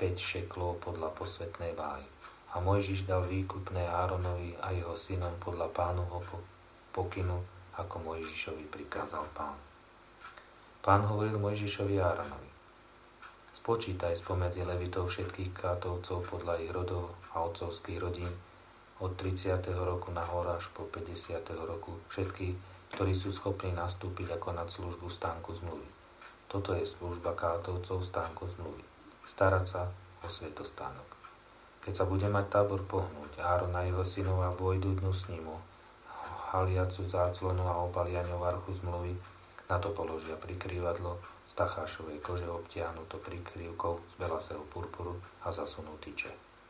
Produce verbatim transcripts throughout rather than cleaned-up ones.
päť šeklov podľa posvätnej váhy. A Mojžiš dal výkupné Áronovi a jeho synom podľa Pánovho pokynu, ako Mojžišovi prikázal Pán. Pán hovoril Mojžišovi a Áronovi: spočítaj spomedzi Levitov všetkých kátovcov podľa ich rodov a otcovských rodín od tridsiateho roku nahor až po päťdesiateho roku všetkých, ktorí sú schopní nastúpiť ako nad službu stánku zmluvy. Toto je služba kátovcov stánku zmluvy. Starať sa o svätostánok. Keď sa bude mať tábor pohnúť, Áron a jeho synovia vojdu dnu s ním, haliacu záclonu a obalia ňou archu zmluvy, na to položia prikrývadlo z tachášovej kože obtiahnuto prikrývkou z belasého purpuru a zasunú tyče.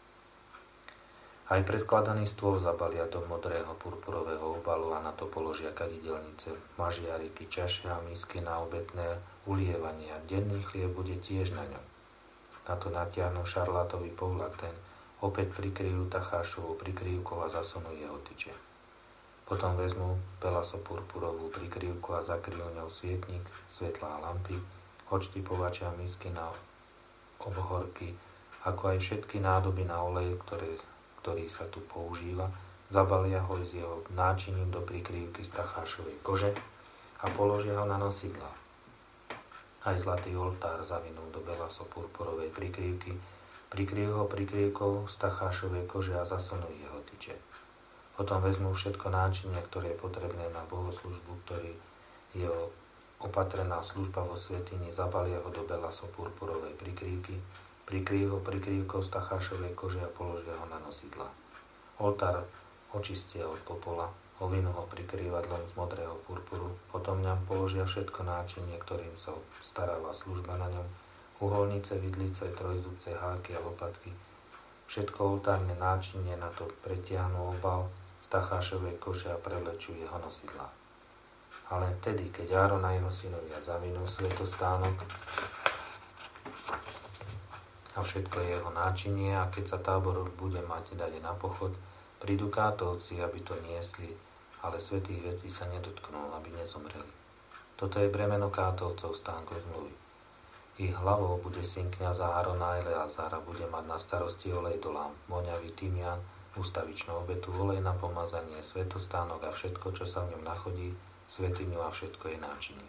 Aj predkladaný stôl zabalia do modrého purpurového obalu a na to položia kadidelnice, mažiariky, čaše a misky na obetné ulievanie a denný chlieb bude tiež na ňom. Na to natiahnu šarlátový povlaten, opäť prikryjú tachášovou prikrývkou a zasunú jeho tyče. Potom vezmú belaso-purpurovú prikrývku a zakryjú ňou svietnik, svetlá lampy, odštipovače a misky na obhorky, ako aj všetky nádoby na olej, ktoré, ktorý sa tu používa, zabalia ho s jeho náčiním do prikrývky z tachášovej kože a položia ho na nosidlá. Aj zlatý oltár zavinú do belaso-purpurovej prikrývky, prikryjú ho prikrývkou z tachášovej kože a zasunú jeho tyče. Potom vezmú všetko náčinie, ktoré je potrebné na bohoslužbu, ktorý je opatrená služba vo svätyni, zabalia ho do belaso-purpurovej prikrývky, prikryjú ho prikrývkou z tachášovej kože a položia ho na nosidlá. Oltár očistia od popola, ovinú ho prikrývadlom z modrého purpuru, potom ňam položia všetko náčinie, ktorým sa staráva služba na ňom, uholnice, vidlice, trojzubce, háky a lopatky. Všetko oltárne náčinie na to pretiahnu obal z tachášovej kože a prevlečú jeho nosidlá. Ale vtedy, keď Áron a jeho synovia zavinú svätostánok a všetko jeho náčinie, a keď sa tábor bude mať dať na pochod, prídu kátovci, aby to niesli, ale svätých vecí sa nedotknú, aby nezomreli. Toto je bremeno kátovcov stánku zmluvy. Ich hlavou bude syn kňaza Árona Eleazar a bude mať na starosti olej do lámp, moňavý tymián, ústavičnú obetu, olej na pomazanie, svätostánok a všetko, čo sa v ňom nachodí, svätyňu a všetko je náčinie.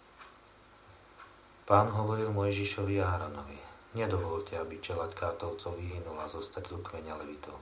Pán hovoril Mojžišovi a Áronovi: nedovolte, aby čeľaď kátovcov vyhynula zo stredu kmeňa Levitov.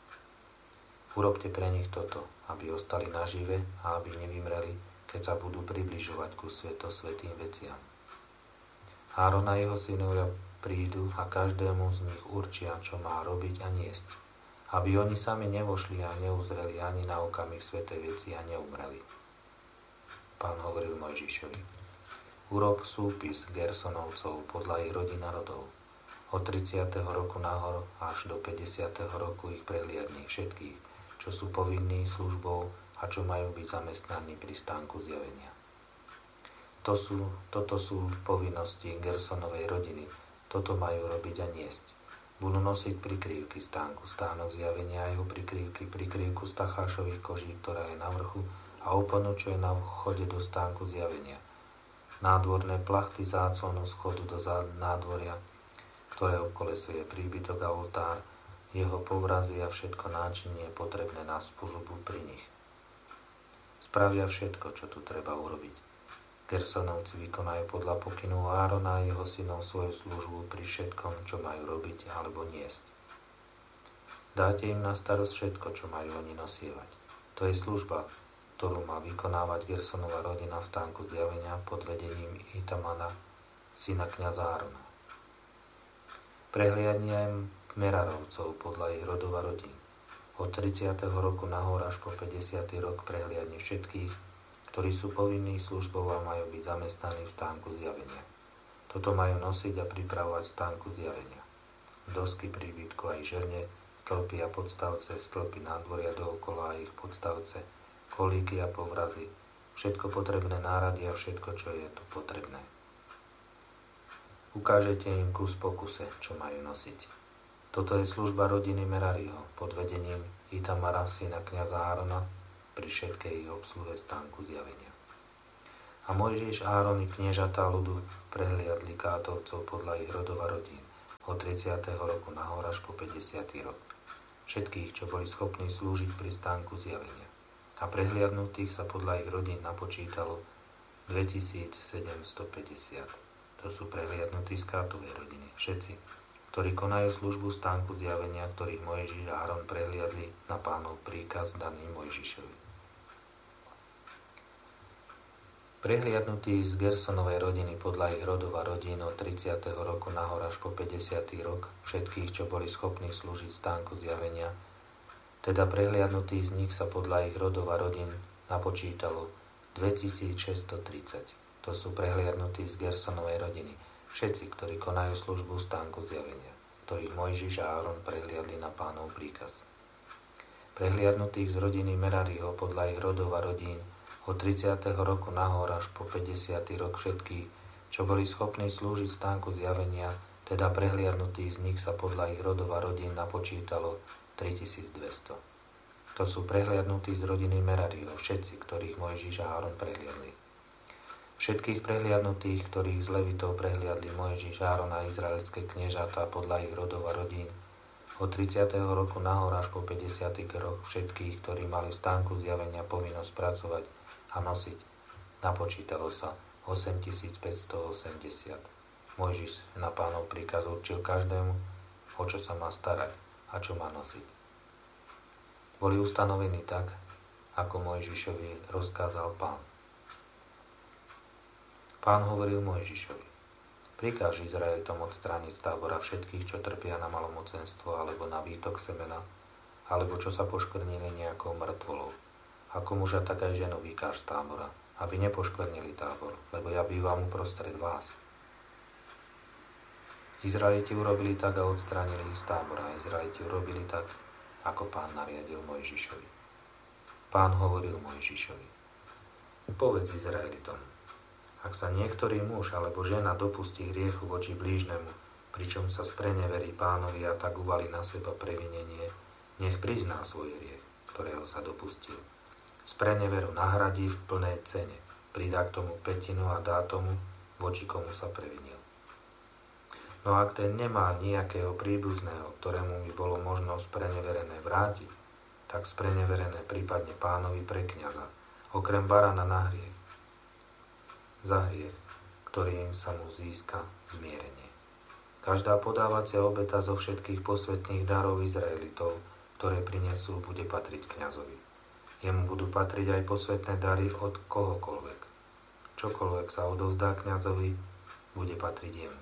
Urobte pre nich toto, aby ostali nažive a aby nevymreli, keď sa budú približovať ku svätosvätým veciam. Áron a jeho synovia prídu a každému z nich určia, čo má robiť a niesť, aby oni sami nevošli a neuzreli ani na okamih svätej veci a neumreli. Pán hovoril Mojžišovi: urob súpis Gersonovcov podľa ich rodín a rodov. Od tridsiateho roku nahor až do päťdesiateho roku ich prehliadni všetkých, čo sú povinní službou a čo majú byť zamestnaní pri stánku zjavenia. To sú, toto sú povinnosti Gersonovej rodiny, toto majú robiť a niesť. Budú nosiť prikrývky stánku, stánok zjavenia a jeho prikrývky, prikrývku z tachášových koží, ktorá je na vrchu, a úplnú, čo je na vchode do stánku zjavenia. Nádvorné plachty záclonu schodu do nádvoria, ktoré obkolesuje príbytok a oltár, jeho povrazy a všetko náčinie potrebné na službu pri nich. Spravia všetko, čo tu treba urobiť. Gersonovci vykonajú podľa pokynu Árona a jeho synov svoju službu pri všetkom, čo majú robiť alebo niesť. Dáte im na starosť všetko, čo majú oni nosievať. To je služba, ktorú má vykonávať Gersonova rodina v stánku zjavenia pod vedením Itamana, syna kňaza Árona. Prehliadni aj Merarovcov podľa ich rodov a rodín. Od tridsiateho roku nahor až po päťdesiaty rok prehliadni všetkých, ktorí sú povinní službou a majú byť zamestnaní v stánku zjavenia. Toto majú nosiť a pripravovať stánku zjavenia. Dosky príbytku aj žerne, stĺpy a podstavce, stĺpy nádvoria dookola a ich podstavce, kolíky a povrazy, všetko potrebné nárady a všetko, čo je tu potrebné. Ukážete im kus po kuse, čo majú nosiť. Toto je služba rodiny Merariho pod vedením Itamara, syna kňaza Árona, pri všetkej ich obsluhe stánku zjavenia. A Mojžiš, Áron i kniežatá ľudu prehliadli kátovcov podľa ich rodov a rodín. od tridsiateho roku nahor až po päťdesiaty rok. Všetkých, čo boli schopní slúžiť pri stánku zjavenia. A prehliadnutých sa podľa ich rodín napočítalo dvetisícsedemstopäťdesiat. To sú prehliadnutí z Kátovej rodiny. Všetci, ktorí konajú službu stánku zjavenia, ktorých Mojžiš a Áron prehliadli na Pánov príkaz daný Mojžišovi. Prehliadnutí z Gersonovej rodiny podľa ich rodov a rodín od tridsiateho roku nahor až po päťdesiaty rok, všetkých, čo boli schopní slúžiť stánku zjavenia, teda prehliadnutí z nich sa podľa ich rodov a rodín napočítalo dvetisícšesťstotridsať. To sú prehliadnutí z Gersonovej rodiny, všetci, ktorí konajú službu stánku zjavenia, ktorých Mojžiš a Áron prehliadli na Pánov príkaz. Prehliadnutých z rodiny Merariho podľa ich rodov a rodín od tridsiateho roku nahor až po päťdesiaty rok všetkých, čo boli schopní slúžiť stánku zjavenia, teda prehliadnutých z nich sa podľa ich rodov a rodín napočítalo tritisícdvesto. To sú prehliadnutí z rodiny Merariho, všetci, ktorých Mojžiš a Áron prehliadli. Všetkých prehliadnutých, ktorých z Levitov prehliadli Mojžiš, Áron a izraelské kniežatá podľa ich rodov a rodín, od tridsiateho roku nahor až po päťdesiaty rok všetkých, ktorí mali stánku zjavenia povinnosť pracovať a nosiť, napočítalo sa osemtisícpäťstoosemdesiat. Mojžiš na Pánov príkaz určil každému, o čo sa má starať a čo má nosiť. Boli ustanovení tak, ako Mojžišovi rozkázal Pán. Pán hovoril Mojžišovi: prikáž Izraelitom odstrániť z tábora všetkých, čo trpia na malomocenstvo alebo na výtok semena, alebo čo sa poškvrnili nejakou mŕtvolou. Ako muža, tak aj ženu vykáž z tábora, aby nepoškvrnili tábor, lebo ja bývam uprostred vás. Izraeliti urobili tak a odstránili ich z tábora. Izraeliti urobili tak, ako Pán nariadil Mojžišovi. Pán hovoril Mojžišovi: povedz Izraelitom, ak sa niektorý muž alebo žena dopustí hriechu voči blížnemu, pričom sa spreneverí Pánovi a tak uvalí na seba previnenie, nech prizná svoj hriech, ktorého sa dopustil. Spreneveru nahradí v plnej cene, pridá k tomu pätinu a dá tomu, voči komu sa previnil. No ak ten nemá nejakého príbuzného, ktorému by bolo možno spreneverené vrátiť, tak spreneverené prípadne Pánovi pre kňaza, okrem barana na hriech, za hriech, ktorým sa mu získa zmierenie. Každá podávacia obeta zo všetkých posvätných darov Izraelitov, ktoré prinesú, bude patriť kňazovi. Jemu budú patriť aj posvätné dary od kohokoľvek. Čokoľvek sa odovzdá kňazovi, bude patriť jemu.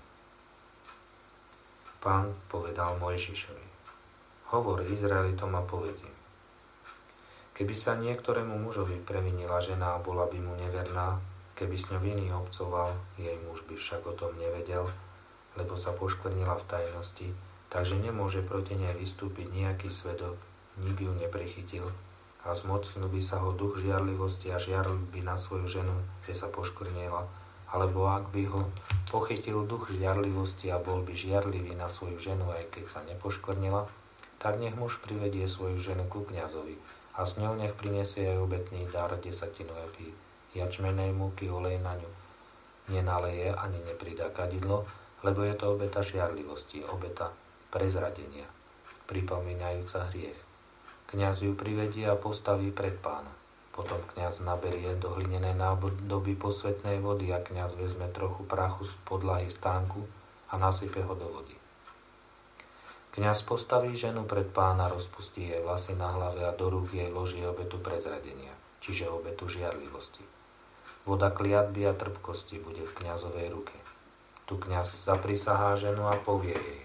Pán povedal Mojžišovi: hovor Izraelitom a povedz im: keby sa niektorému mužovi previnila žena a bola by mu neverná, keby s ňou iný obcoval, jej muž by však o tom nevedel, lebo sa poškvrnila v tajnosti, takže nemôže proti nej vystúpiť nejaký svedok, nik ju neprichytil, a zmocnil by sa ho duch žiarlivosti a žiaril by na svoju ženu, že sa poškvrnila, alebo ak by ho pochytil duch žiarlivosti a bol by žiarlivý na svoju ženu, aj keď sa nepoškvrnila, tak nech muž privedie svoju ženu ku kňazovi a s ňou nech prinesie aj obetný dar desatinu epy jačmenej múky, olej na ňu nenaleje ani nepridá kadidlo, lebo je to obeta žiarlivosti, obeta prezradenia, pripomínajúca hriech. Kňaz ju privedie a postaví pred Pána. Potom kňaz naberie do hlinenej nádoby posvätnej vody a kňaz vezme trochu prachu z podlahy stánku a nasype ho do vody. Kňaz postaví ženu pred Pána, rozpustí jej vlasy na hlave a do rúk jej loží obetu prezradenia, čiže obetu žiarlivosti. Voda kliatby a trpkosti bude v kňazovej ruke. Tu kňaz zaprisahá ženu a povie jej: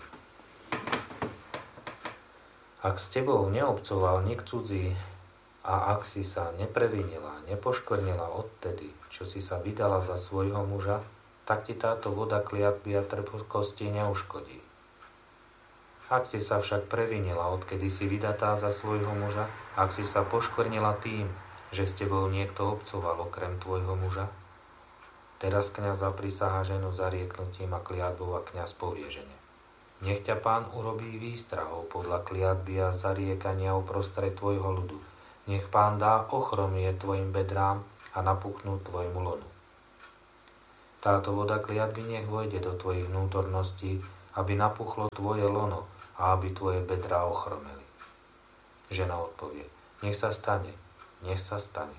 ak s tebou neobcoval nik cudzí a ak si sa neprevinila, nepoškvrnila odtedy, čo si sa vydala za svojho muža, tak ti táto voda kliatby a trpkosti neuškodí. Ak si sa však previnila, odkedy si vydatá za svojho muža, ak si sa poškvrnila tým, že s tebou niekto obcoval okrem tvojho muža, teraz kňaz zaprisahá ženu zarieknutím a kliatbou a kňaz povie žene: nech ťa Pán urobí výstrahou podľa kliatby a zariekania uprostred tvojho ľudu. Nech Pán dá ochromie tvojim bedrám a napuchnú tvojmu lonu. Táto voda kliatby nech vojde do tvojich vnútorností aby napuchlo tvoje lono a aby tvoje bedrá ochromeli. Žena odpovie, nech sa stane, nech sa stane.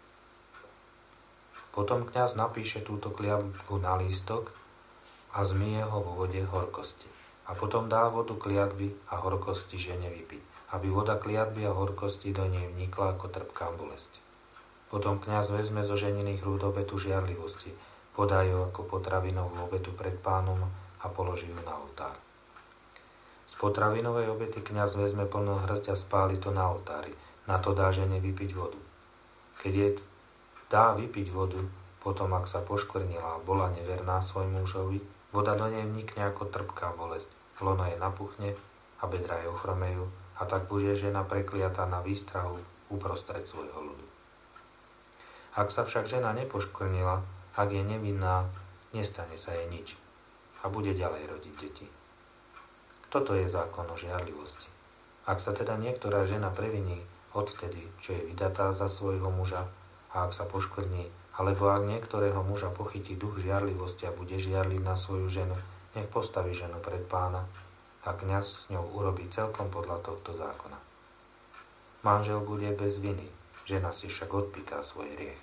Potom kňaz napíše túto kliatbu na lístok a zmyje ho vo vode horkosti. A potom dá vodu kliatby a horkosti žene vypiť, aby voda kliatby a horkosti do nej vnikla ako trpká bolesť. Potom kňaz vezme zo ženiných rúd obetu žiarlivosti, podá ju ako potravinovú obetu pred Pánom a položí ju na oltár. Z potravinovej obety kňaz vezme plnú hrsť a spáli to na oltári. Na to dá žene vypiť vodu. Keď jej dá vypiť vodu, potom ak sa poškvrnila a bola neverná svojmu mužovi, voda do nej vnikne ako trpká bolesť, lono jej napuchne a bedrá jej ochromejú, a tak bude žena prekliatá na výstrahu uprostred svojho ľudu. Ak sa však žena nepoškvrnila, ak je nevinná, nestane sa jej nič a bude ďalej rodiť deti. Toto je zákon o žiarlivosti. Ak sa teda niektorá žena previní odvtedy, čo je vydatá za svojho muža, a ak sa poškvrní, alebo ak niektorého muža pochytí duch žiarlivosti a bude žiarliť na svoju ženu, nech postaví ženu pred Pána a kňaz s ňou urobí celkom podľa tohto zákona. Manžel bude bez viny, žena si však odpíká svoj hriech.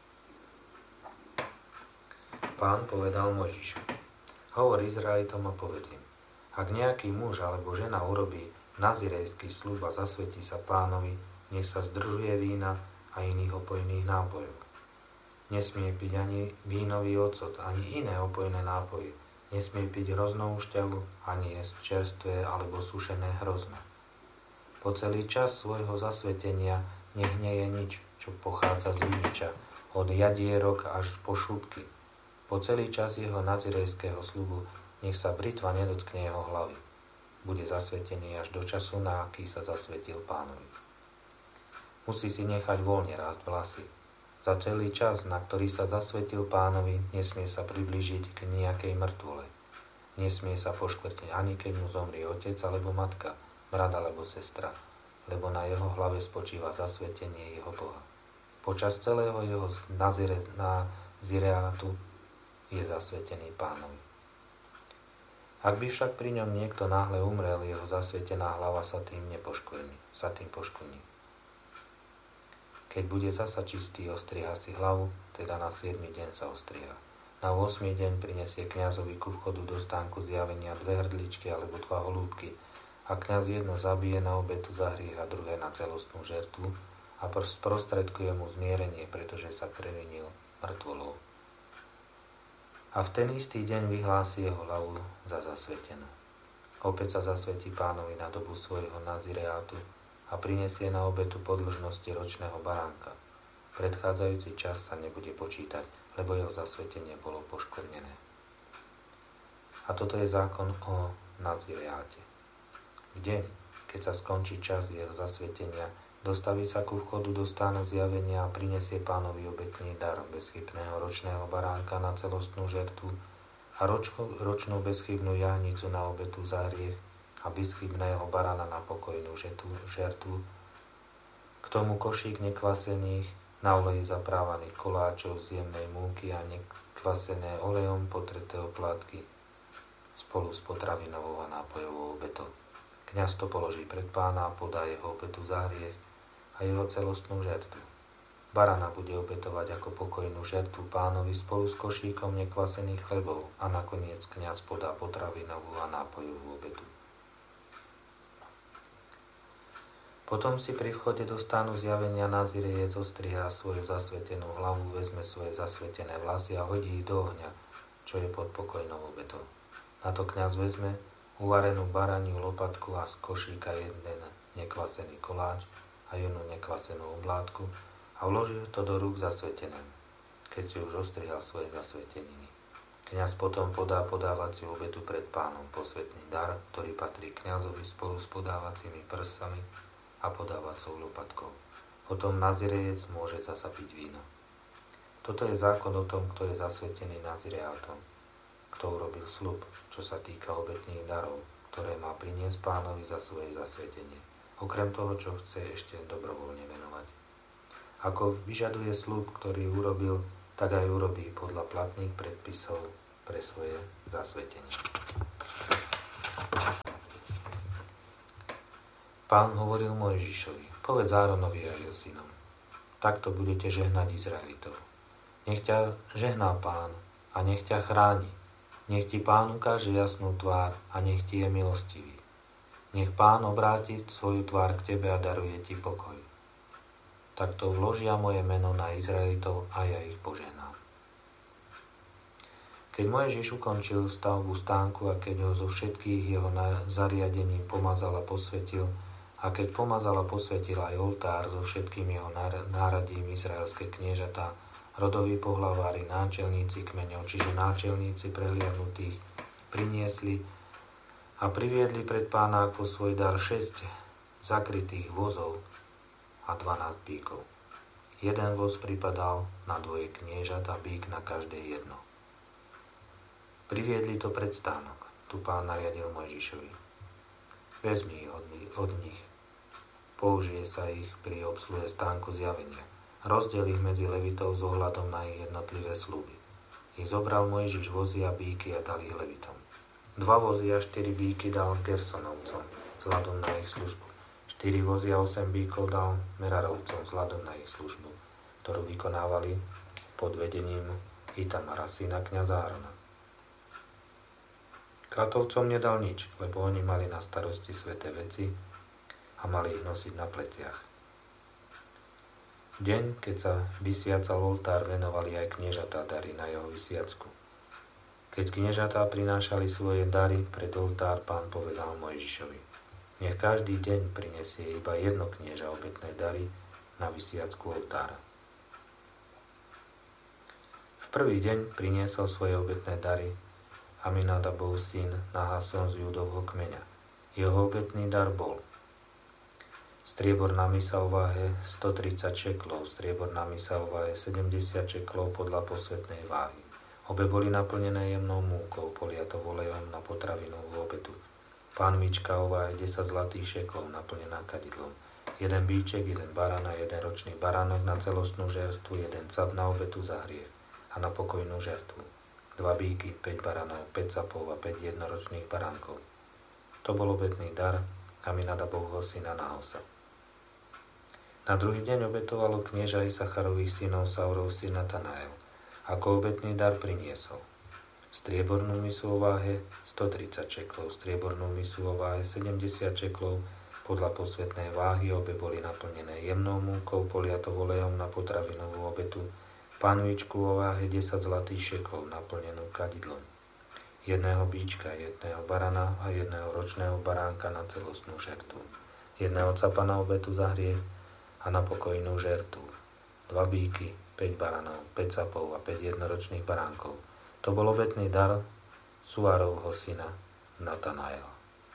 Pán povedal Mojžišovi, hovor Izraelitom a povedz im, ak nejaký muž alebo žena urobí nazirejský sľub a zasvetí sa Pánovi, nech sa zdržuje vína a iných opojných nápojov. Nesmie piť ani vínový ocot, ani iné opojné nápoje. Nesmie piť hroznovú šťavu, ani jesť čerstvé alebo sušené hrozno. Po celý čas svojho zasvetenia nech nie je nič, čo pochádza z viniča, od jadierok až po šúbky. Po celý čas jeho nazirejského sľubu nech sa britva nedotkne jeho hlavy. Bude zasvetený až do času, na aký sa zasvetil Pánovi. Musí si nechať voľne rásť vlasy. Za celý čas, na ktorý sa zasvetil Pánovi, nesmie sa priblížiť k nejakej mŕtvole. Nesmie sa poškvrtiť ani keď mu zomrie otec alebo matka, brat alebo sestra, lebo na jeho hlave spočíva zasvetenie jeho Boha. Počas celého jeho nazire, nazireátu je zasvetený Pánovi. Ak by však pri ňom niekto náhle umrel, jeho zasvetená hlava sa tým nepoškvrní, sa tým poškvrní. Keď bude zasa čistý, ostriha si hlavu, teda na siedmy deň sa ostriha. Na ôsmy deň prinesie kňazovi ku vchodu do stánku zjavenia dve hrdličky alebo dva holúbky a kňaz jedno zabije na obetu za hriech a druhé na celostnú žertvu a sprostredkuje mu zmierenie, pretože sa previnil mŕtvolou. A v ten istý deň vyhlási jeho hlavu za zasvetenú. Opäť sa zasvetí Pánovi na dobu svojho nazireátu a prinesie na obetu podĺžnosti ročného baránka. Predchádzajúci čas sa nebude počítať, lebo jeho zasvetenie bolo poškvrnené. A toto je zákon o nazireáte. V deň, keď sa skončí čas jeho zasvetenia, dostaví sa ku vchodu do stánu zjavenia a prinesie Pánovi obetný dar bezchybného ročného baránka na celostnú žertvu a ročnú, ročnú bezchybnú jahnicu na obetu za hriech a bezchybného barána na pokojnú žertvu. K tomu košík nekvasených, na oleji zaprávaných koláčov z jemnej múky a nekvasené olejom potreté oplátky spolu s potravinovou a nápojovou obetou. Kňaz to položí pred Pána a podá jeho obetu za hriech a jeho celostnú žertvu. Barana bude obetovať ako pokojnú žertvu Pánovi spolu s košíkom nekvasených chlebov a nakoniec kňaz podá potravinovú a nápojovú obetu. Potom si pri vchode do stánu zjavenia nazirejec ostrihá svoju zasvetenú hlavu, vezme svoje zasvetené vlasy a hodí ich do ohňa, čo je pod pokojnou obetou. Na to kňaz vezme uvarenú baraniu lopatku a z košíka jeden nekvasený koláč a jednu nekvasenú oblátku a vloží to do rúk zasvetenému, keď si už ostrihal svoje zasveteniny. Kňaz potom podá podávaciu obetu pred Pánom, posvätný dar, ktorý patrí kňazovi spolu s podávacími prsami a podávacou lopatkou. Potom nazirejec môže zasa piť víno. Toto je zákon o tom, kto je zasvetený nazireátom, kto urobil sľub, čo sa týka obetných darov, ktoré má priniesť Pánovi za svoje zasvetenie, okrem toho, čo chce ešte dobrovoľne venovať. Ako vyžaduje sľub, ktorý urobil, tak aj urobí podľa platných predpisov pre svoje zasvetenie. Pán hovoril Mojžišovi: povedz Áronovi a jeho synom: takto budete žehnať Izraelitov. Nech ťa žehná Pán a nech ťa chráni. Nech ti Pán ukáže jasnú tvár a nech ti je milostivý. Nech Pán obráti svoju tvár k tebe a daruje ti pokoj. Takto vložia moje meno na Izraelitov a ja ich požehnám. Keď Mojžiš ukončil stavbu stánku a keď ho zo všetkých jeho zariadení pomazal a posvetil, a keď pomazal a posvetil aj oltár so všetkým jeho náradím izraelské kniežatá, rodoví pohlavári, náčelníci kmeňov, čiže náčelníci prehliadnutých, priniesli a priviedli pred Pána ako svoj dar šesť zakrytých vozov a dvanásť bíkov. Jeden voz pripadal na dvoje kniežat a bík na každé jedno. Priviedli to pred stánok. Tu Pán nariadil Mojžišovi: vezmi ich od nich. Použije sa ich pri obsluhe stánku zjavenia. Rozdiel ich medzi levitov s ohľadom na ich jednotlivé sľuby. Ich zobral Mojžiš vozy a bíky a dal ich levitom. Dva vozy a štyri bíky dal Gersonovcom vzhľadom na ich službu. Štyri vozy a osem bíkov dal Merarovcom vzhľadom na ich službu, ktorú vykonávali pod vedením Itamara, syna kňaza Árona. Kátovcom nedal nič, lebo oni mali na starosti sväté veci a mali ich nosiť na pleciach. Deň, keď sa vysviacal oltár, venovali aj kniežatá dary na jeho vysviacku. Keď kniežatá prinášali svoje dary pred oltár, Pán povedal Mojžišovi: nech každý deň prinesie iba jedno knieža obetné dary na vysviacku oltára. V prvý deň priniesol svoje obetné dary Aminadabov syn Nahason z Júdovho kmeňa. Jeho obetný dar bol strieborná mysa o váhe stotridsať šeklov, strieborná mysa o váhe sedemdesiat šeklov podľa posvätnej váhy. Obe boli naplnené jemnou múkou, poliatou olejom na potravinovú obetu. Pánvička o váhe desať zlatých šeklov, naplnená kadidlom. Jeden bíček, jeden barán a jeden ročný baránok na celostnú žertvu, jeden cap na obetu za hriech a na pokojnú žertvu. Dva bíky, päť baránov, päť capov a päť jednoročných baránkov. To bol obetný dar Aminadabovho syna Nahosa. Na druhý deň obetovalo knieža Isacharových synov Saurov syn Natanael. Ako obetný dar priniesol striebornú misu o váhe stotridsať šeklov, striebornú misu o váhe sedemdesiat šeklov podľa posvätnej váhy, obe boli naplnené jemnou múkou, poliatou olejom na potravinovú obetu, panvičku o váhe desať zlatých šeklov, naplnenú kadidlom, jedného bíčka, jedného barana a jedného ročného baránka na celostnú žertvu, jedného capa na obetu za hriech a na pokojnú žertvu, dva bíky, päť baranov, päť capov a päť jednoročných baránkov. To bol obetný dar Suárovho syna Natanaela.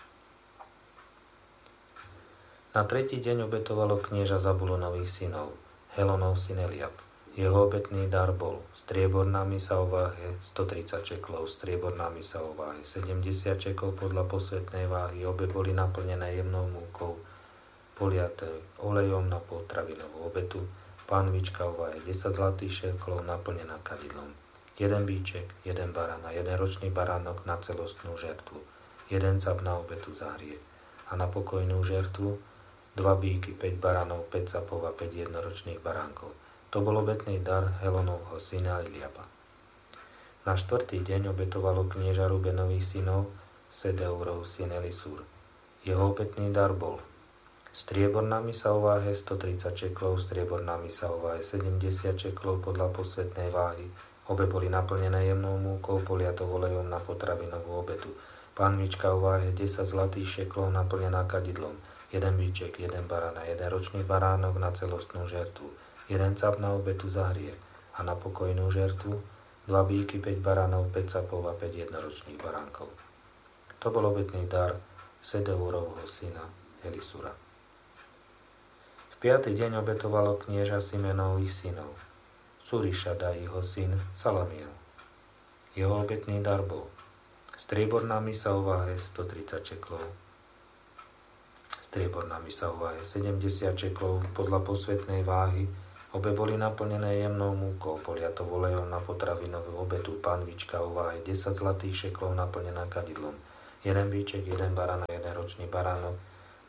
Na tretí deň obetovalo knieža Zabulonových synov, Helonov syn Eliab. Jeho obetný dar bol strieborná misa o váhe stotridsať šeklov, strieborná misa o váhe sedemdesiat šeklov podľa posvätnej váhy, obe boli naplnené jemnou múkou, poliaté olejom na potravinovú obetu, pánvička o váhe desať zlatých šeklov, naplnená kadidlom, jeden bíček, jeden barán a jeden ročný baránok na celostnú žertvu, jeden cap na obetu za hriech a na pokojnú žertvu, dva bíky, päť baránov, päť capov a päť jednoročných baránkov. To bol obetný dar Helonovho syna Eliaba. Na štvrtý deň obetovalo knieža Rubenových synov Sedeurov syn Elisúr. Jeho obetný dar bol strieborná misa o váhe stotridsať šeklov, strieborná misa o váhe sedemdesiat šeklov podľa posvätnej váhy. Obe boli naplnené jemnou múkou, poliatou olejom na potravinovú obetu. Pánvička o váhe desať zlatých šeklov, naplnená kadidlom, jeden bíček, jeden barán a jeden ročný baránok na celostnú žertvu, jeden cap na obetu za hriech a na pokojnú žertvu, dva bíky, päť baránov, päť capov a päť jednoročných baránkov. To bol obetný dar Sedeurovho syna Elisura. V piatý deň obetovalo knieža Simenových synov, Surišada jeho syn Salamiel. Jeho obetný dar bol strieborná misa o váhe stotridsať šeklov, strieborná misa o váhe sedemdesiat šeklov podľa posvätnej váhy, obe boli naplnené jemnou múkou, poliatou olejom na potravinovú obetu, panvička o váhe desať zlatých šeklov, naplnená kadidlom, jeden bíček, jeden barán a jeden ročný baránok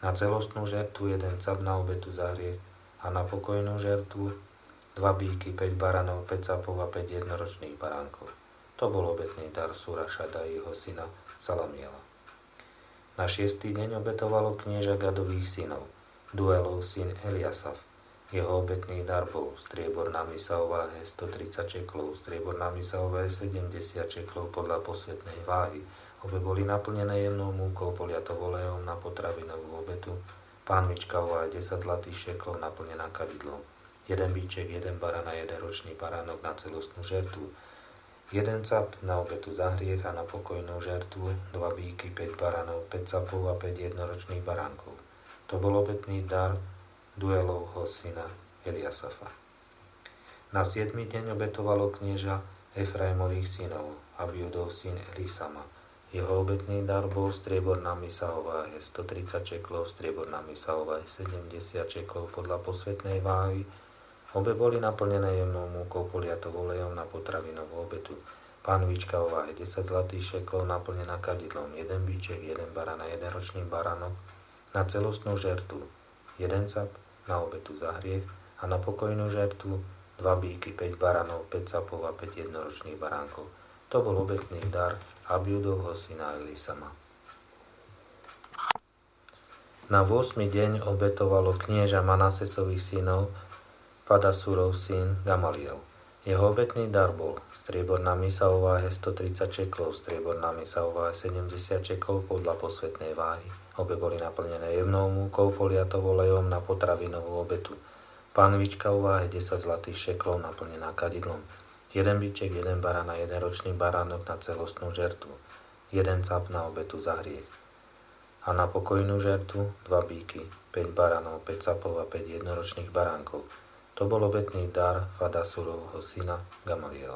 Na celostnú žertvu jeden cap na obetu za hriech a na pokojnú žertvu dva bíky, päť baranov, päť capov a päť jednoročných baránkov. To bol obetný dar Surašada i jeho syna Salamiela. Na šiestý deň obetovalo knieža Gadových synov, Duelov syn Eliasaf. Jeho obetný dar bol strieborná misa o váhe stotridsať čeklov, strieborná misa o váhe sedemdesiat čeklov podľa posvetnej váhy. Obe boli naplnené jemnou múkou poliatou olejom na potravinovú obetu. Pánvička o váhe desať zlatých šeklov naplnená kadidlom. Jeden bíček, jeden baran a jeden ročný baránok na celostnú žertvu. Jeden cap na obetu za hriech a na pokojnú žertvu, dva bíky, päť baranov, päť capov a päť jednoročných baránkov. To bol obetný dar Duelovho syna Eliasafa. Na siedmy deň obetovalo knieža Efraimových synov, Abiudov syn Elisama. Jeho obetný dar bol strieborná misa o váhe stotridsať čeklov, strieborná misa o váhe sedemdesiat čeklov podľa posvetnej váhy. Obe boli naplnené jemnou múkou poliatou olejom na potravinovú obetu. Pánvička o váhe desať zlatých šeklov naplnená kadidlom, jeden bíček, jeden baran a jeden ročný baránok na celostnú žertvu, jeden cap na obetu za hriech a na pokojnú žertvu, dva bíky, päť baranov, päť capov a päť jednoročných baránkov. To bol obetný dar Abiudovho syna Elisama. Na ôsmy deň obetovalo knieža Manasesových synov Padasurov syn Gamaliel. Jeho obetný dar bol strieborná misa o váhe stotridsať čeklov, strieborná misa o váhe sedemdesiat čeklov podľa posvetnej váhy. Obe boli naplnené jemnou múkou poliatou olejom na potravinovú obetu. Pánvička o váhe desať zlatých šeklov naplnená kadidlom. Jeden bíček, jeden baran a jeden ročný baránok na celostnú žertvu. Jeden cap na obetu za hriech. A na pokojnú žertvu dva bíky, päť baranov, päť capov a päť jednoročných baránkov. To bol obetný dar Fadasurovho syna Gamaliela.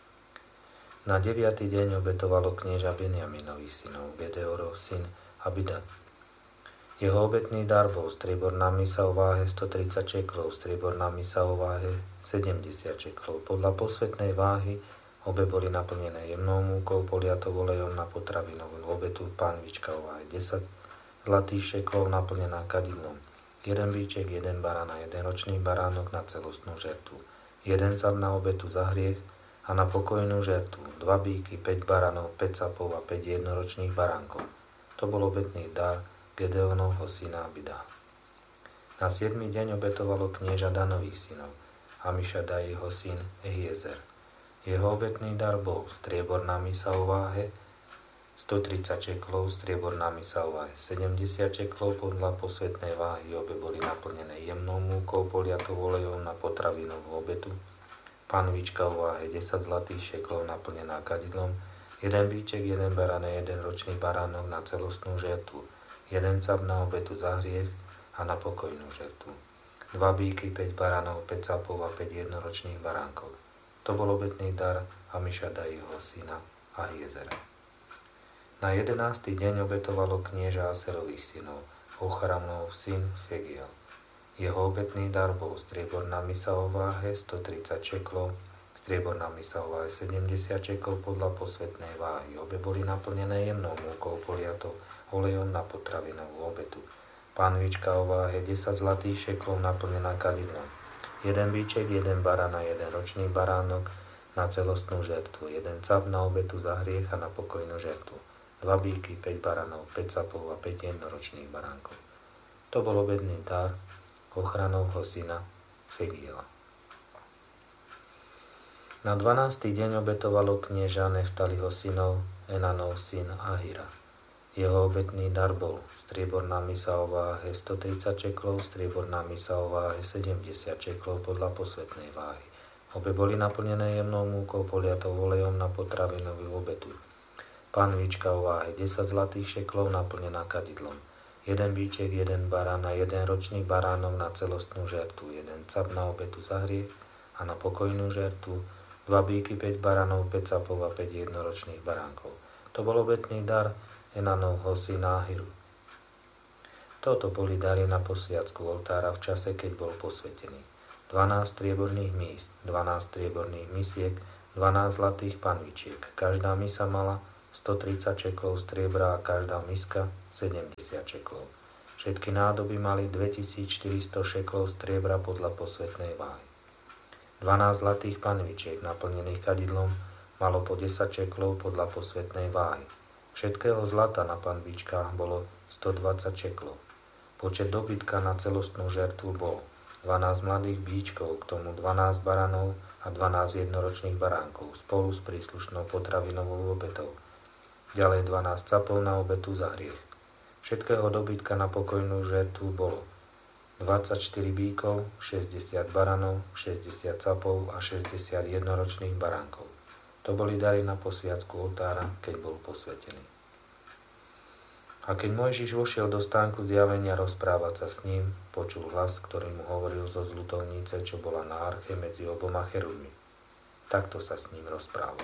Na deviaty deň obetovalo knieža Benjaminových synov, Gedeorov syn Abidan. Jeho obetný dar bol strieborná misa o váhe stotridsať čeklov, strieborná misa o váhe sedemdesiat čeklov. Podľa posvetnej váhy obe boli naplnené jemnou múkou poliatou olejom na potravinovú obetu. Pánvička o váhe desať zlatých šeklov naplnená kadidlom. Jeden bíček, jeden barán a jeden ročný baránok na celostnú žertvu. Jeden cap na obetu za hriech a na pokojnú žertvu. Dva bíky, päť baranov, päť capov a päť jednoročných baránkov. To bol obetný dar Gedeonovho syna Abida. Na siedmy deň obetovalo knieža Danových synov, Amišadaj jeho syn Ehiezer. Jeho obetný dar bol strieborná misa o váhe stotridsať čeklov, strieborná misa o váhe sedemdesiat čeklov podľa posvetnej váhy. Obe boli naplnené jemnou múkou poliatou olejom na potravinovú obetu. Pánvička o váhe desať zlatých šeklov naplnená kadidlom, jeden bíček, jeden barán a jeden ročný baránok na celostnú žertvu. Jeden cap na obetu za hriech a na pokojnú žertvu. Dva bíky, päť baránov, päť capov a päť jednoročných baránkov. To bol obetný dar Amišadajho syna Ahiezera. Na jedenásty deň obetovalo knieža Aserových synov, Ochramov syn Fegiel. Jeho obetný dar bol strieborná misa o váhe stotridsať čeklov, strieborná misa o váhe sedemdesiat čeklov podľa posvetnej váhy. Obe boli naplnené jemnou múkou poliatou olejom na potravinovú obetu. Pánvička o váhe desať zlatých šeklov naplnená kadidlom. Jeden bíček, jeden barán a jeden ročný baránok na celostnú žertvu. Jeden cap na obetu za hriech a na pokojnú žertvu. Dva bíky, päť baranov, päť capov a päť jednoročných baránkov. To bol obetný dar Ochranovho syna Fegiela. Na dvanásty deň obetovalo knieža Neftaliho synov Enanov syn Ahira. Jeho obetný dar bol strieborná misa o váhe stotridsať čeklov, strieborná misa o váhe sedemdesiat čeklov podľa posvetnej váhy. Obe boli naplnené jemnou múkou poliatou olejom na potravinovú obetu. Pánvička o váhe desať zlatých šeklov naplnená kadidlom. Jeden bíček, jeden barán a jeden ročný baránok na celostnú žertvu. Jeden cap na obetu za hriech a na pokojnú žertvu. Dva bíky, päť baránov, päť capov a päť jednoročných baránkov. To bol obetný dar Enanovho syna Ahiru. Toto boli dary na posviacku oltára v čase, keď bol posvetený. dvanásť strieborných míst, dvanásť strieborných misiek, dvanásť zlatých panvičiek. Každá misa mala stotridsať čeklov striebra a každá miska sedemdesiat čeklov. Všetky nádoby mali dvetisícštyristo šeklov striebra podľa posvätnej váhy. dvanásť zlatých panvičiek naplnených kadidlom malo po desať šeklov podľa posvätnej váhy. Všetkého zlata na panvičkách bolo stodvadsať šeklov. Počet dobytka na celostnú žertvu bol dvanásť mladých bíčkov, k tomu dvanásť baranov a dvanásť jednoročných baránkov spolu s príslušnou potravinovou obetou. Ďalej dvanásť capov na obetu za hriech. Všetkého dobytka na pokojnú žertvu bolo dvadsaťštyri bíkov, šesťdesiat baranov, šesťdesiat capov a šesťdesiat jednoročných baránkov. To boli dary na posviacku oltára, keď bol posvätený. A keď Mojžiš vošiel do stánku zjavenia rozprávať sa s ním, počul hlas, ktorý mu hovoril zo zľutovnice, čo bola na arche medzi oboma cherubmi. Takto sa s ním rozprával.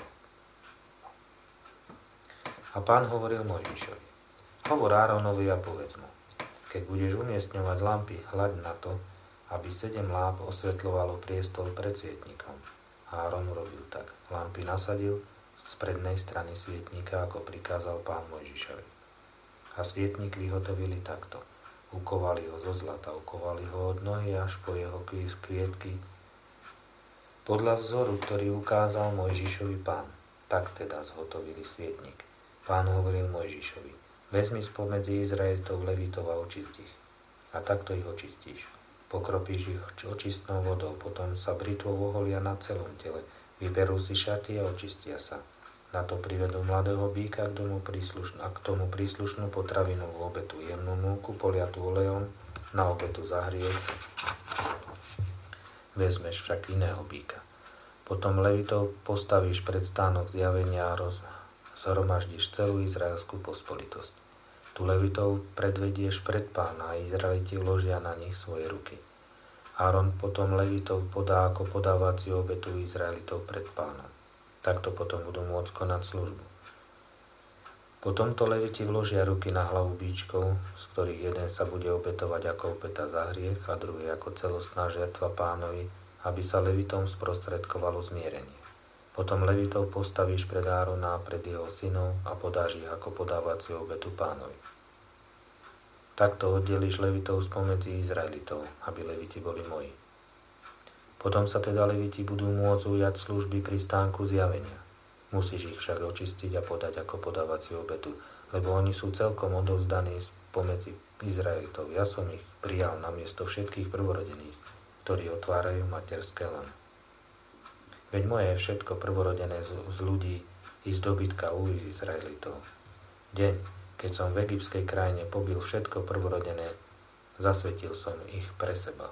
A Pán hovoril Mojžišovi: Hovor Áronovi a povedz mu, keď budeš umiestňovať lampy, hľaď na to, aby sedem láp osvetľovalo priestol pred svietnikom. Áron urobil tak. Lampy nasadil z prednej strany svietnika, ako prikázal Pán Mojžišovi. A svietnik vyhotovili takto. Ukovali ho zo zlata, ukovali ho od nohy až po jeho kvietky, podľa vzoru, ktorý ukázal Mojžišovi Pán. Tak teda zhotovili svietnik. Pán hovoril Mojžišovi: Vezmi spomedzi Izraelitov levitov a očist ich. A takto ich očistíš. Pokropíš ich očistnou vodou, potom sa britvou oholia na celom tele. Vyberú si šaty a očistia sa. Na to privedú mladého býka k tomu príslušnú, a k tomu príslušnú potravinovú obetu, jemnú múku poliatú olejom na obetu za hriech. Vezmeš však iného býka. Potom levitov postavíš pred stánok zjavenia a roz... zhromaždíš celú izraelskú pospolitosť. Tu levitov predvedieš pred Pána a Izraeliti vložia na nich svoje ruky. Áron potom levitov podá ako podávaciu obetu Izraelitov pred Pánom. Takto potom budú môcť konať službu. Potom to leviti vložia ruky na hlavu bíčkov, z ktorých jeden sa bude obetovať ako obeta za hriech a druhý ako celostná žertva Pánovi, aby sa levitom sprostredkovalo zmierenie. Potom levitov postavíš pred Árona a pred jeho synov a podáš ich ako podávaciu obetu Pánovi. Takto oddelíš levitov spomedzi Izraelitov, aby leviti boli moji. Potom sa teda leviti budú môcť ujať služby pri stánku zjavenia. Musíš ich však očistiť a podať ako podávaciu obetu, lebo oni sú celkom odovzdaní spomedzi Izraelitov. Ja som ich prijal namiesto všetkých prvorodených, ktorí otvárajú materské lano. Veď moje je všetko prvorodené z, z ľudí i z dobytka u Izraelitov. Deň, keď som v egyptskej krajine pobil všetko prvorodené, zasvetil som ich pre seba.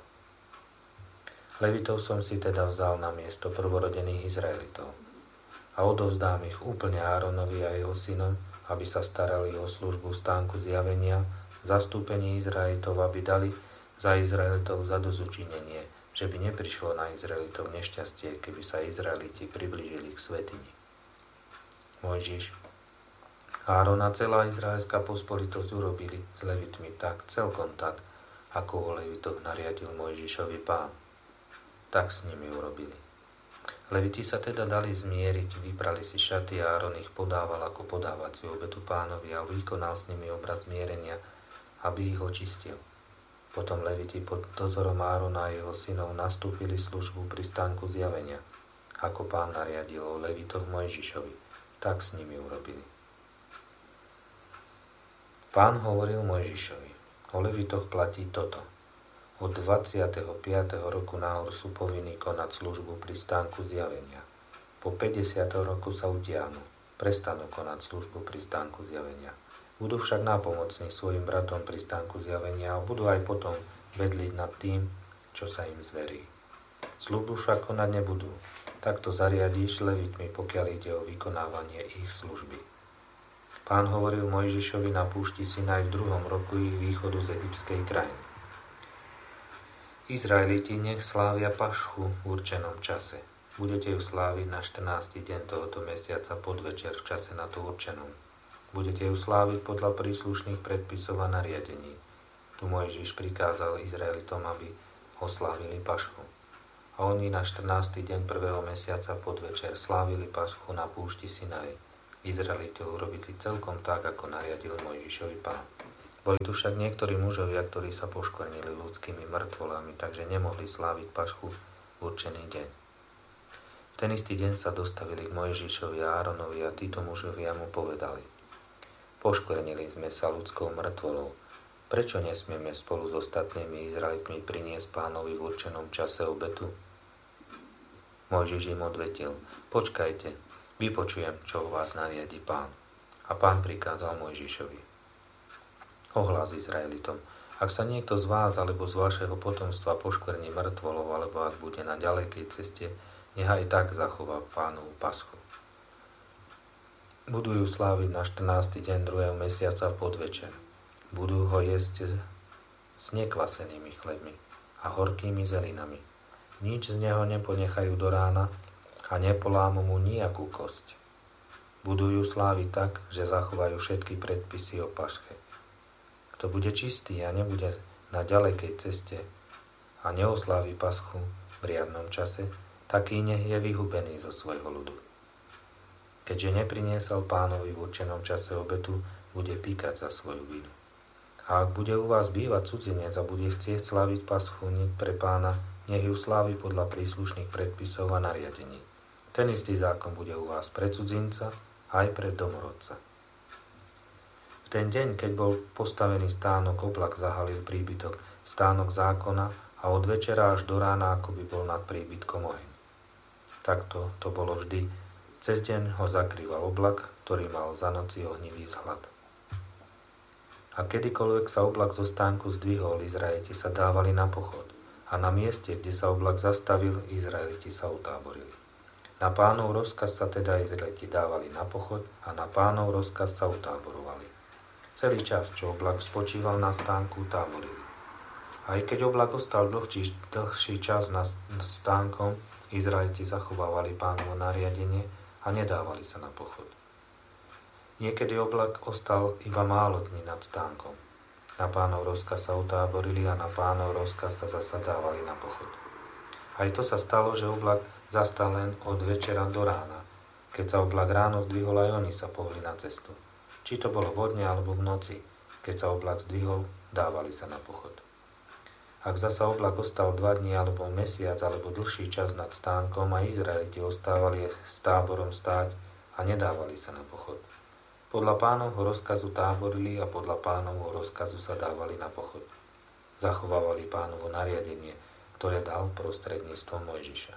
Levitov som si teda vzal na miesto prvorodených Izraelitov a odovzdám ich úplne Áronovi a jeho synom, aby sa starali o službu stánku zjavenia, zastúpenie Izraelitov, aby dali za Izraelitov zadozučinenie, že by neprišlo na Izraelitov nešťastie, keby sa Izraeliti priblížili k svätyni. Mojžiš, Áron a celá izraelská pospolitosť urobili s levitmi tak, celkom tak, ako o levitoch nariadil Mojžišovi Pán. Tak s nimi urobili. Leviti sa teda dali zmieriť, vyprali si šaty a Áron ich podával ako podávaciu obetu Pánovi a vykonal s nimi obrad zmierenia, aby ich očistil. Potom leviti pod dozorom Árona a jeho synov nastúpili službu pri stánku zjavenia, ako Pán nariadil o levitoch Mojžišovi. Tak s nimi urobili. Pán hovoril Mojžišovi: O levitoch platí toto. Od dvadsiateho piateho roku nahor sú povinní konať službu pri stánku zjavenia. Po päťdesiatom roku sa utiahnu, prestanú konať službu pri stánku zjavenia. Budú však nápomocní svojim bratom pri stánku zjavenia a budú aj potom vedliť nad tým, čo sa im zverí. Službu však konať nebudú. Takto zariadíš levitmi, pokiaľ ide o vykonávanie ich služby. Pán hovoril Mojžišovi na púšti Sinaj v druhom roku ich východu z egyptskej krajiny. Izraeliti nech slávia Pašku v určenom čase. Budete ju sláviť na štrnásty deň tohoto mesiaca podvečer v čase na to určenom. Budete ju sláviť podľa príslušných predpisov a nariadení. Tu Mojžiš prikázal Izraelitom, aby oslávili Pašku. A oni na štrnásty deň prvého mesiaca podvečer slávili Paschu na púšti Sinaj. Izraeliti urobili celkom tak, ako nariadil Mojžišovi Pán. Boli tu však niektorí mužovia, ktorí sa poškvrnili ľudskými mŕtvolami, takže nemohli sláviť Paschu v určený deň. V ten istý deň sa dostavili k Mojžišovi a Áronovi a títo mužovia mu povedali: Poškvrnili sme sa ľudskou mŕtvolou. Prečo nesmieme spolu s ostatnými Izraelitmi priniesť Pánovi v určenom čase obetu? Mojžiš im odvetil: Počkajte, vypočujem, čo o vás nariadi Pán. A Pán prikázal Mojžišovi: Ohlas Izraelitom: Ak sa niekto z vás alebo z vašeho potomstva poškvrní mŕtvolou, alebo ak bude na ďalekej ceste, nechaj tak zachová Pánovu Paschu. Budú ju sláviť na štrnásty deň druhého mesiaca v podvečer. Budú ho jesť s nekvasenými chlebmi a horkými zelinami. Nič z neho neponechajú do rána a nepolámu mu nejakú kosť. Budú ju sláviť tak, že zachovajú všetky predpisy o Pasche. Kto bude čistý a nebude na ďalekej ceste a neoslávi Paschu v riadnom čase, taký nech je vyhubený zo svojho ľudu. Keďže nepriniesol Pánovi v určenom čase obetu, bude píkať za svoju vinu. A ak bude u vás bývať cudzinec a bude chcieť sláviť Paschu pre Pána, nech ju slávi podľa príslušných predpisov a nariadení. Ten istý zákon bude u vás pre cudzinca aj pre domorodca. V ten deň, keď bol postavený stánok, oblak zahalil príbytok, stánok zákona a od večera až do rána ako by bol nad príbytkom oheň. Takto to bolo vždy. Cez deň ho zakrýval oblak, ktorý mal za noci ohnivý vzhľad. A kedykoľvek sa oblak zo stánku zdvihol, Izraeliti sa dávali na pochod. A na mieste, kde sa oblak zastavil, Izraeliti sa utáborili. Na Pánov rozkaz sa teda Izraeliti dávali na pochod a na Pánov rozkaz sa utáborovali. Celý čas, čo oblak spočíval na stánku, táborili. Aj keď oblak ostal dlhší, dlhší čas nad stánkom, Izraeliti zachovávali Pánovo nariadenie a nedávali sa na pochod. Niekedy oblak ostal iba málo dní nad stánkom. Na Pánov rozkaz sa utáborili a na Pánov rozkaz sa zasa dávali na pochod. Aj to sa stalo, že oblak zastal len od večera do rána. Keď sa oblak ráno zdvihol, aj oni sa pohli na cestu. Či to bolo vodne alebo v noci, keď sa oblak zdvihol, dávali sa na pochod. Ak zasa oblak ostal dva dni alebo mesiac alebo dlhší čas nad stánkom, a Izraeliti ostávali s táborom stáť a nedávali sa na pochod. Podľa Pánovho rozkazu táborili a podľa Pánovho rozkazu sa dávali na pochod. Zachovávali Pánovo nariadenie, ktoré dal prostredníctvom Mojžiša.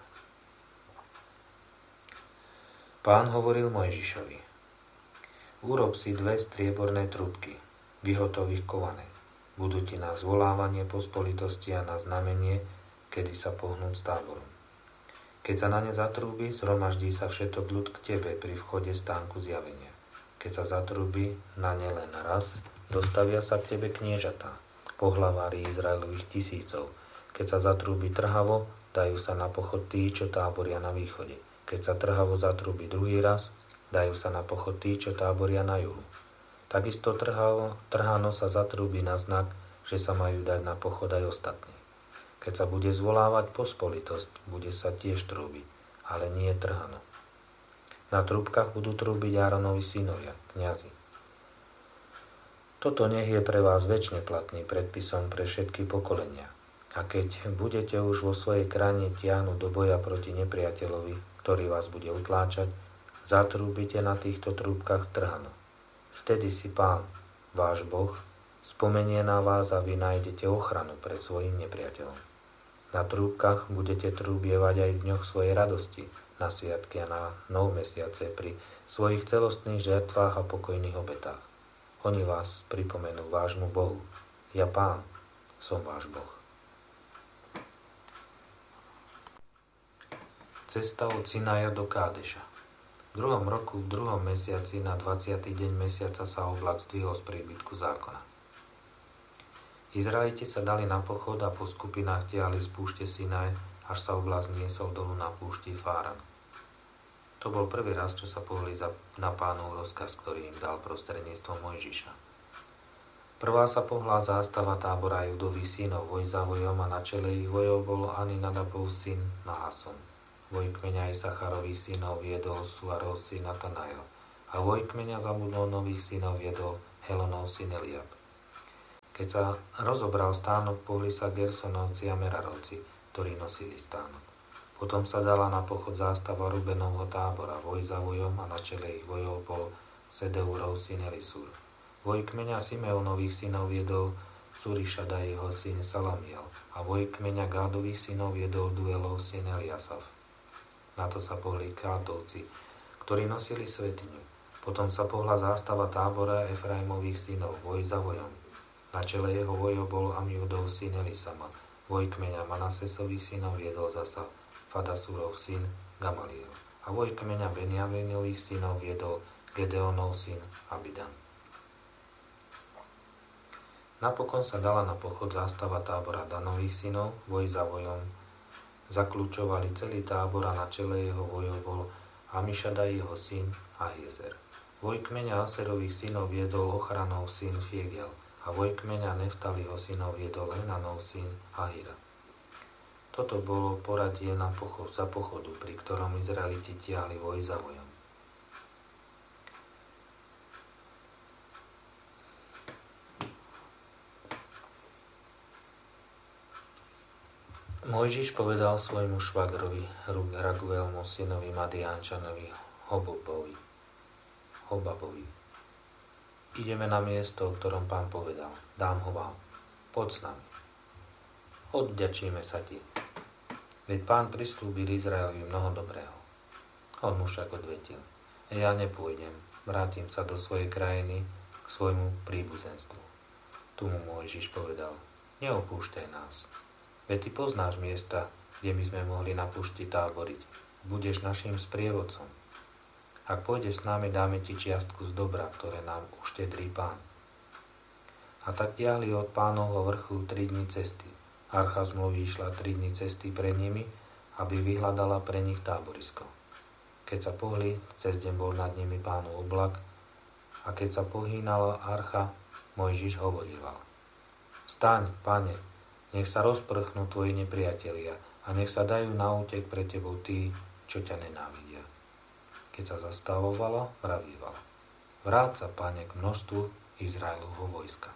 Pán hovoril Mojžišovi: Urob si dve strieborné trúbky, vyhotov ich kované. Budú ti na zvolávanie pospolitosti a na znamenie, kedy sa pohnú s táborom. Keď sa na ne zatrúbi, zhromaždí sa všetok ľud k tebe pri vchode stánku zjavenia. Keď sa zatrúbi na ne len raz, dostavia sa k tebe kniežatá, pohlavári Izraelových tisícov. Keď sa zatrúbi trhavo, dajú sa na pochod tí, čo táboria na východe. Keď sa trhavo zatrúbi druhý raz, dajú sa na pochod tí, čo táboria na juhu. Takisto trhavo, trhano sa zatrúbi na znak, že sa majú dať na pochod aj ostatní. Keď sa bude zvolávať pospolitosť, bude sa tiež trúbiť, ale nie trhano. Na trúbkach budú trúbiť Áronovi synovia, kňazi. Toto nech je pre vás večne platný predpisom pre všetky pokolenia. A keď budete už vo svojej krajine tiahnuť do boja proti nepriateľovi, ktorý vás bude utláčať, zatrúbite na týchto trúbkach trhano. Vtedy si Pán, váš Boh, spomenie na vás a vy nájdete ochranu pred svojim nepriateľom. Na trúbkach budete trúbievať aj v dňoch svojej radosti, na sviatky a na nov mesiace, pri svojich celostných žertvách a pokojných obetách. Oni vás pripomenú vášmu Bohu. Ja Pán, som váš Boh. Cesta od Sinaja do Kádeša. V druhom roku, v druhom mesiaci, na dvadsiaty deň mesiaca sa oblak zdvihol z príbytku zákona. Izraeliti sa dali na pochod a po skupinách tiahli z púšte Sinaj, až sa oblak zniesol dolu na púšti Fáran. To bol prvý raz, čo sa pohli na Pánov rozkaz, ktorý im dal prostredníctvom Mojžiša. Prvá sa pohla zástava tábora Judových synov voj za vojom a na čele ich vojov bol Aminadabov syn Nahason. Vojkmeňa Isacharových synov viedol Suarov syn Natanael a vojkmeňa Zabulónových synov viedol Helonov syn Eliab. Keď sa rozobral stánok, pohli sa Gersonovci a Merarovci, ktorí nosili stánok. Potom sa dala na pochod zástava Rubenovho tábora, voj za vojom, a na čele ich vojov bol Sedeurov syn Elisur. Voj kmeňa Simeonových synov viedol Surišada jeho syn Salamiel a voj kmeňa Gádových synov viedol Duelov syn Eliasaf. Na to sa pohli Kátovci, ktorí nosili svätyňu. Potom sa pohla zástava tábora Efraimových synov, voj za vojom. Na čele jeho vojov bol Amiudov syn Elisama. Voj kmeňa Manasesových synov viedol zasa Fadasurov syn Gamaliel. A voj kmeňa Benjaminových synov viedol Gedeonov syn Abidan. Napokon sa dala na pochod zástava tábora Danových synov, voj za vojom. Zakľúčovali celý tábor a na čele jeho vojov bol Amišadaj jeho syn Ahiezer. Voj kmeňa Aserových synov viedol Ochranov syn Fiegiel a voj kmeňa Neftaliho synov viedol Enanov syn Ahira. Toto bolo poradie na pochod, za pochodu, pri ktorom Izraeliti tiahli voj za vojom. Mojžiš povedal svojmu švagrovi Raguelmu synovi Madiánčanovi Hobobovi, Hobabovi: Ideme na miesto, o ktorom Pán povedal. Dám ho vám. Poď s nami. Odvďačíme sa ti. Veď Pán prislúbil Izraelovi mnoho dobrého. On mu však odvetil: Ja nepôjdem. Vrátim sa do svojej krajiny k svojmu príbuzenstvu. Tu mu Mojžiš povedal: Neopúšťaj nás. Veď ty poznáš miesta, kde my sme mohli na púšti táboriť. Budeš našim sprievodcom. Ak pôjdeš s nami, dáme ti čiastku z dobra, ktoré nám uštedrí Pán. A tak tiahli od Pánovho vrchu tri dni cesty. Archa zmluvy išla tri dni cesty pred nimi, aby vyhľadala pre nich táborisko. Keď sa pohli, cez deň bol nad nimi Pánov oblak, a keď sa pohýnala archa, Mojžiš hovorieval: Staň, Pane, nech sa rozprchnú tvoji nepriatelia a nech sa dajú na útek pre tebou tí, čo ťa nenávidia. Keď sa zastavovala, vravívala: Vráť sa, Pane, k množstvu Izraelovho vojska.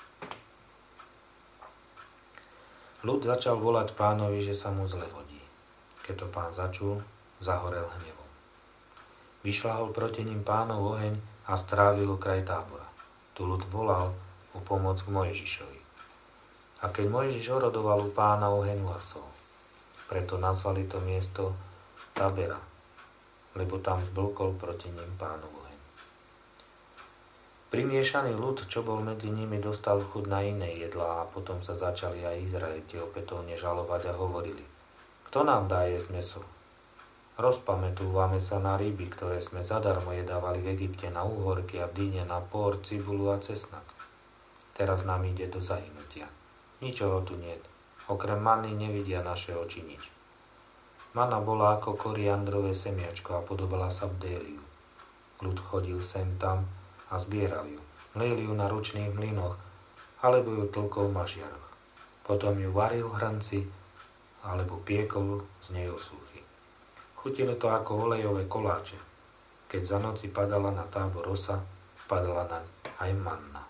Ľud začal volať Pánovi, že sa mu zle hodí. Keď to Pán začul, zahorel hnevom. Vyšľahol proti ním Pánov oheň a strávil kraj tábora. Tu ľud volal o pomoc k Mojžišovi. A keď Mojžiš orodoval u Pána, oheň uhasol. Preto nazvali to miesto Tabera, lebo tam zblkol proti ním Pánov oheň. Primiešaný ľud, čo bol medzi nimi, dostal chuť na iné jedlá a potom sa začali aj Izraeliti opätovne žalovať a hovorili: Kto nám dá jesť mäso? Rozpamätúvame sa na ryby, ktoré sme zadarmo jedávali v Egypte, na úhorky a v Dyne, na pór, cibulu a cesnak. Teraz nám ide do zahynutia. Ničoho tu niet. Okrem manny nevidia naše oči nič. Mana bola ako koriandrové semiačko a podobala sa bdéliu. Ľud chodil sem tam a zbieral ju. Mlieli ju na ručných mlynoch, alebo ju tlkol v mažiaroch. Potom ju varil v hrnci, alebo piekol z nej osúchy. Chutilo to ako olejové koláče. Keď za noci padala na tábor rosa, padala naň aj manna.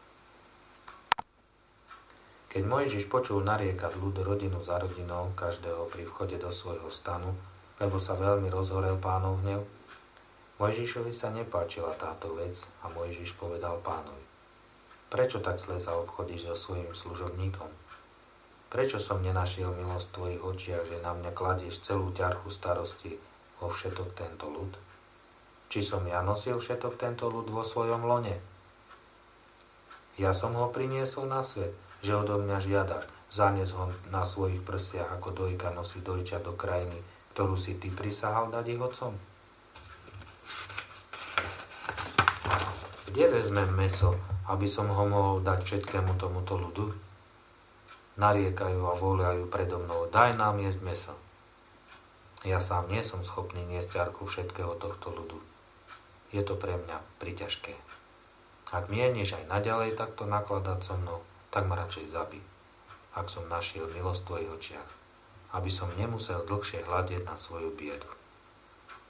Keď Mojžiš počul nariekať ľud rodinu za rodinou, každého pri vchode do svojho stanu, lebo sa veľmi rozhorel Pánov hnev, Mojžišovi sa nepáčila táto vec a Mojžiš povedal Pánovi: Prečo tak zle zaobchodíš so svojím služobníkom? Prečo som nenašiel milosť v tvojich očiach, že na mňa kladieš celú ťarchu starosti vo všetok tento ľud? Či som ja nosil všetok tento ľud vo svojom lone? Ja som ho priniesol na svet, že odo mňa žiadaš, zanies ho na svojich prsiach, ako dojka nosí dojča do krajiny, ktorú si ty prisahal dať ich otcom? Kde vezmem mäso, aby som ho mohol dať všetkému tomuto ľudu? Nariekajú a volajú predo mnou: Daj nám jesť mäso. Ja sám nie som schopný niesť ťarchu všetkého tohto ľudu. Je to pre mňa priťažké. Ak mieniš aj naďalej takto nakladať so mnou, tak ma radšej zabij, ak som našiel milosť v tvojich očiach, aby som nemusel dlhšie hľadieť na svoju biedu.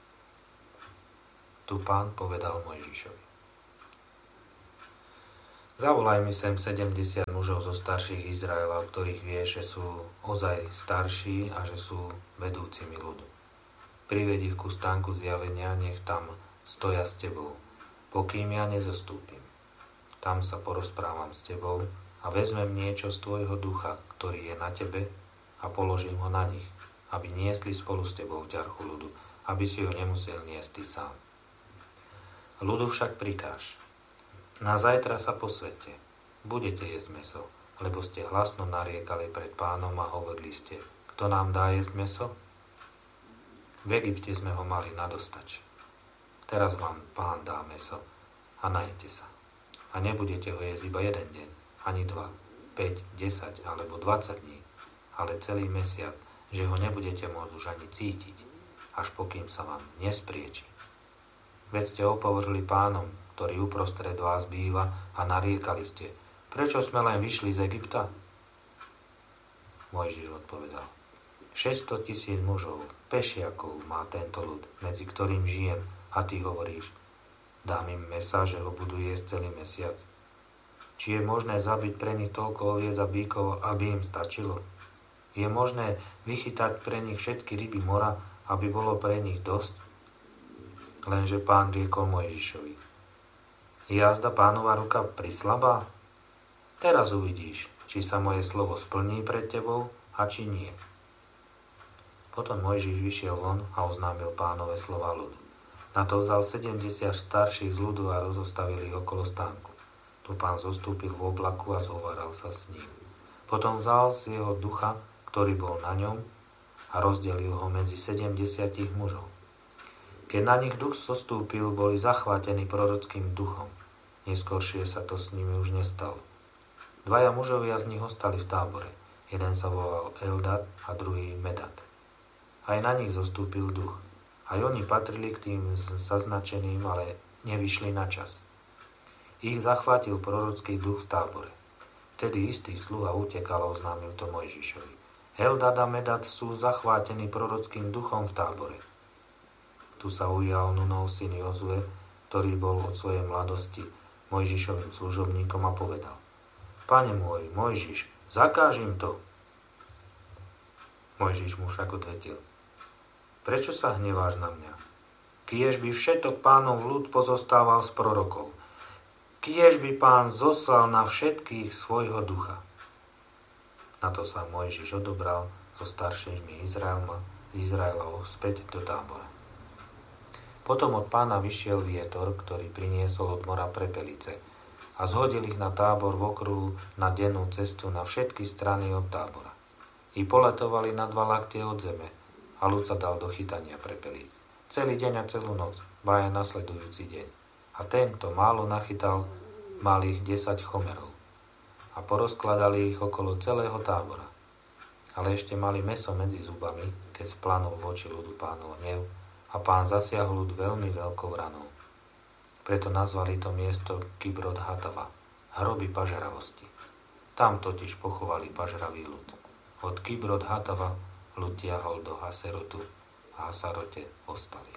Tu Pán povedal Mojžišovi: Zavolaj mi sem sedemdesiat mužov zo starších Izraela, ktorých vieš, že sú ozaj starší a že sú vedúcimi ľudu. Priveď ich ku stánku zjavenia, nech tam stoja s tebou, pokým ja nezostúpim. Tam sa porozprávam s tebou a vezmem niečo z tvojho ducha, ktorý je na tebe, a položím ho na nich, aby niesli spolu s tebou ťarchu ľudu, aby si ho nemusel niesť ty sám. Ľudu však prikáž: na zajtra sa posvete, budete jesť mäso, lebo ste hlasno nariekali pred Pánom a hovorili ste: kto nám dá jesť mäso? V Egypte sme ho mali nadostač. Teraz vám Pán dá mäso a najete sa. A nebudete ho jesť iba jeden deň, ani dva, päť, desať alebo dvadsať dní, ale celý mesiac, že ho nebudete môcť už ani cítiť, až pokým sa vám nesprieči. Veď ste opovrhli Pánom, ktorý uprostred vás býva, a nariekali ste: prečo sme len vyšli z Egypta? Mojžiš odpovedal: šesťsto tisíc mužov, pešiakov má tento ľud, medzi ktorým žijem, a ty hovoríš: dám im mäsa, že ho budú jesť celý mesiac. Či je možné zabiť pre nich toľko oviec a bíkov, aby im stačilo? Je možné vychytať pre nich všetky ryby mora, aby bolo pre nich dosť? Lenže Pán riekol Mojžišovi: jazda Pánova ruka prislabá? Teraz uvidíš, či sa moje slovo splní pred tebou a či nie. Potom Mojžiš vyšiel von a oznámil Pánove slova ľudu. Na to vzal sedemdesiat starších z ľudu a rozostavili ich okolo stánku. Tu Pán zostúpil v oblaku a zhováral sa s ním. Potom vzal z jeho ducha, ktorý bol na ňom, a rozdelil ho medzi sedemdesiatich mužov. Keď na nich duch zostúpil, boli zachvátení prorockým duchom. Neskôršie sa to s nimi už nestalo. Dvaja mužovia z nich ostali v tábore. Jeden sa volal Eldad a druhý Medad. Aj na nich zostúpil duch. Aj oni patrili k tým zaznačeným, ale nevyšli na čas. Ich zachvátil prorocký duch v tábore. Vtedy istý sluha utekal a oznámil to Mojžišovi: Eldad a Medad sú zachvátení prorockým duchom v tábore. Tu sa ujal Nunov syn Jozue, ktorý bol od svojej mladosti Mojžišovým služobníkom, a povedal: Pane môj, Mojžiš, zakáž im to. Mojžiš mu však odvetil: Prečo sa hneváš na mňa? Kiež by všetok Pánov ľud pozostával z prorokov. Kiež by Pán zoslal na všetkých svojho ducha. Na to sa Mojžiš odobral so staršími Izraelma, Izraelov späť do tábora. Potom od Pána vyšiel vietor, ktorý priniesol od mora prepelice, a zhodil ich na tábor v okruhu na dennú cestu na všetky strany od tábora. I poletovali na dva laktie od zeme, a ľud sa dal do chytania prepelíc. Celý deň a celú noc, ba aj nasledujúci deň. A ten, kto málo nachytal, mal ich desať chomerov. A porozkladali ich okolo celého tábora. Ale ešte mali mäso medzi zubami, keď splanul voči ľudu Pánov hnev, a Pán zasiahol ľud veľmi veľkou ranou. Preto nazvali to miesto Kibrot Hatava, hroby pažeravosti. Tam totiž pochovali pažravý ľud. Od Kibrot Hatava ľud tiahol do Haserotu a Hasarote ostali.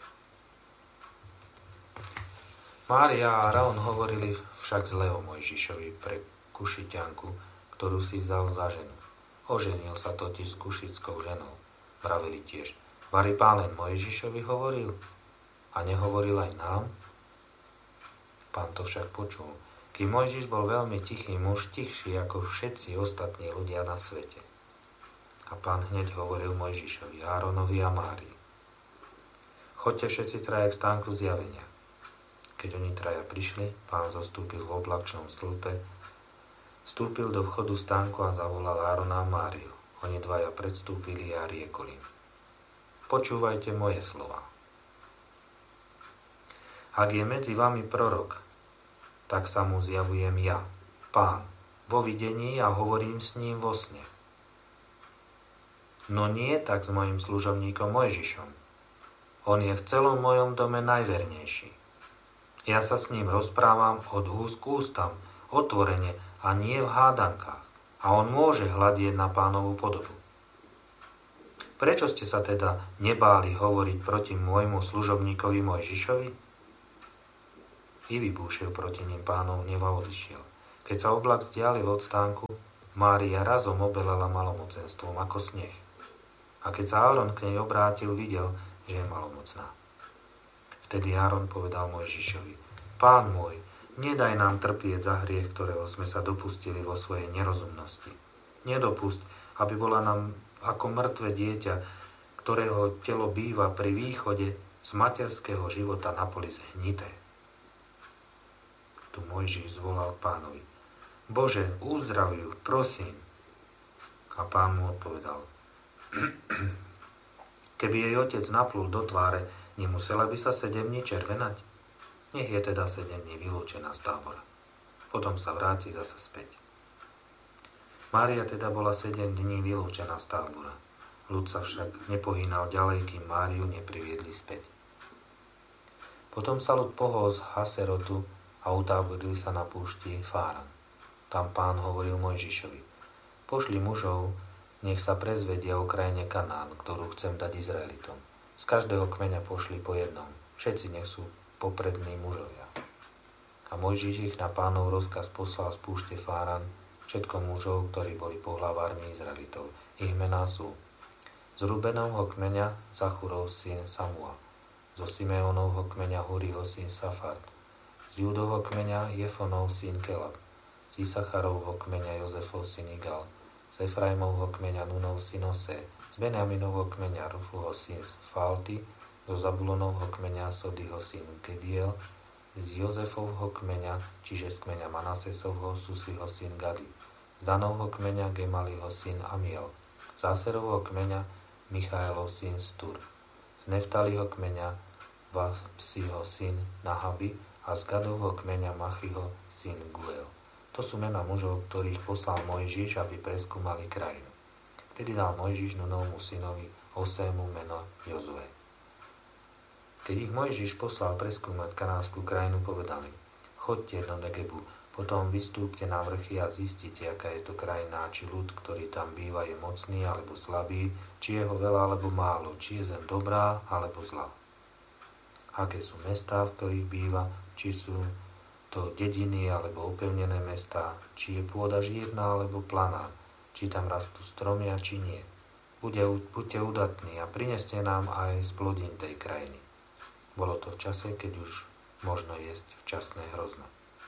Mária a Áron hovorili však zle o Mojžišovi pre Kušiťanku, ktorú si vzal za ženu. Oženil sa totiž s kušickou ženou. Vravili tiež: Vari Pán len Mojžišovi hovoril? A nehovoril aj nám? Pán to však počul. Kým Mojžiš bol veľmi tichý muž, tichší ako všetci ostatní ľudia na svete. A Pán hneď hovoril Mojžišovi, Áronovi a Márii: Choďte všetci traja k stánku zjavenia. Keď oni traja prišli, Pán zostúpil v oblačnom stĺpe, vstúpil do vchodu stánku a zavolal Árona a Máriu. Oni dvaja predstúpili a riekoli: Počúvajte moje slova. Ak je medzi vami prorok, tak sa mu zjavujem ja, Pán, vo videní a hovorím s ním vo sne. No nie tak s mojim služobníkom Mojžišom. On je v celom mojom dome najvernejší. Ja sa s ním rozprávam od úst k ústam, otvorene a nie v hádankách. A on môže hľadieť na Pánovu podobu. Prečo ste sa teda nebáli hovoriť proti môjmu služobníkovi Mojžišovi? I vybúšil proti ním Pánov hnev a odišiel. Keď sa oblak vzdialil od stánku, Mária razom obelala malomocenstvom ako sneh. A keď sa Áron k nej obrátil, videl, že je malomocná. Vtedy Áron povedal Mojžišovi: Pán môj, nedaj nám trpieť za hriech, ktorého sme sa dopustili vo svojej nerozumnosti. Nedopusť, aby bola nám ako mŕtve dieťa, ktorého telo býva pri východe z materského života na poli zhnité. Tu Mojžiš zvolal Pánovi: Bože, uzdrav ju, prosím. A Pán mu odpovedal: Keby jej otec naplul do tváre, nemusela by sa sedem dní červenať? Nech je teda sedem dní vylúčená z tábora. Potom sa vráti zasa späť. Mária teda bola sedem dní vylúčená z tábora. Ľud sa však nepohýnal ďalej, kým Máriu nepriviedli späť. Potom sa ľud pohol z Haserotu a utáborili sa na púšti Fáran. Tam Pán hovoril Mojžišovi: Pošli mužov, nech sa prezvedia o krajine Kanán, ktorú chcem dať Izraelitom. Z každého kmeňa pošli po jednom. Všetci nech sú poprední mužovia. A Mojžiš ich na Pánov rozkaz poslal z púšte Fáran, všetko mužov, ktorí boli pohlavármi Izraelitov. Ich mená sú: z Rubenovho kmeňa Zachurov syn Samua, zo Simeonovho kmeňa Huriho syn Safart, z Judovho kmeňa Jefonov syn Kelab, z Isacharovho kmeňa Jozefov syn Igal, z Efraimovho kmeňa Nunov syn Ose, z Benjaminovho kmeňa Rufuho syn Falty, zo Zabulonovho kmeňa Sodyho syn Gediel, z Jozefovho kmeňa, čiže z kmeňa Manasesovho Susiho syn Gadi, z Danovho kmeňa Gemaliho syn Amiel, z Aserovho kmeňa Michaelov syn Stur, z Neftaliho kmeňa Vapsiho syn Nahabi a z Gadovho kmeňa Machiho syn Guel. To sú mená mužov, ktorých poslal Mojžiš, aby preskúmali krajinu. Vtedy dal Mojžiš Nunovmu synovi Osému meno Jozue. Keď ich Mojžiš poslal preskúmať kanánsku krajinu, povedali: Choďte do Negebu, potom vystúpte na vrchy a zistite, aká je to krajina, či ľud, ktorý tam býva, je mocný alebo slabý, či je ho veľa alebo málo, či je zem dobrá alebo zlá. Aké sú mestá, v ktorých býva, či sú to dediny alebo opevnené mestá, či je pôda žírna alebo planá, či tam rastú stromy a či nie. Buďte, buďte udatní a prineste nám aj z plodín tej krajiny. Bolo to v čase, keď už možno jesť včasné hrozno.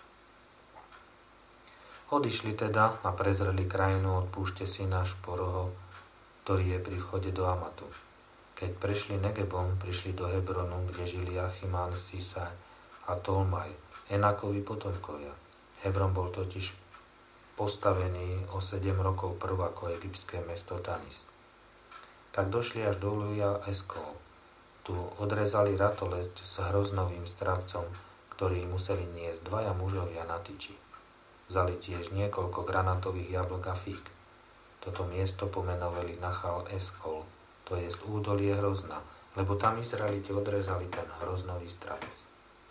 Odišli teda a prezreli krajinu od púšte syna Šporoho, ktorý je pri vchode do Amatu. Keď prešli Negebom, prišli do Hebronu, kde žili Achimán, Sisa a Tolmaj, Enakovi potomkovia. Hebron bol totiž postavený o sedem rokov prv ako egyptské mesto Tanis. Tak došli až do Luja Eskol. Tu odrezali ratolesť s hroznovým stravcom, ktorý museli niesť dvaja mužovia na tyči. Vzali tiež niekoľko granatových jablok a fík. Toto miesto pomenovali Nachal Eskol, to je údolie Hrozna, lebo tam Izraeliti odrezali ten hroznový stravec.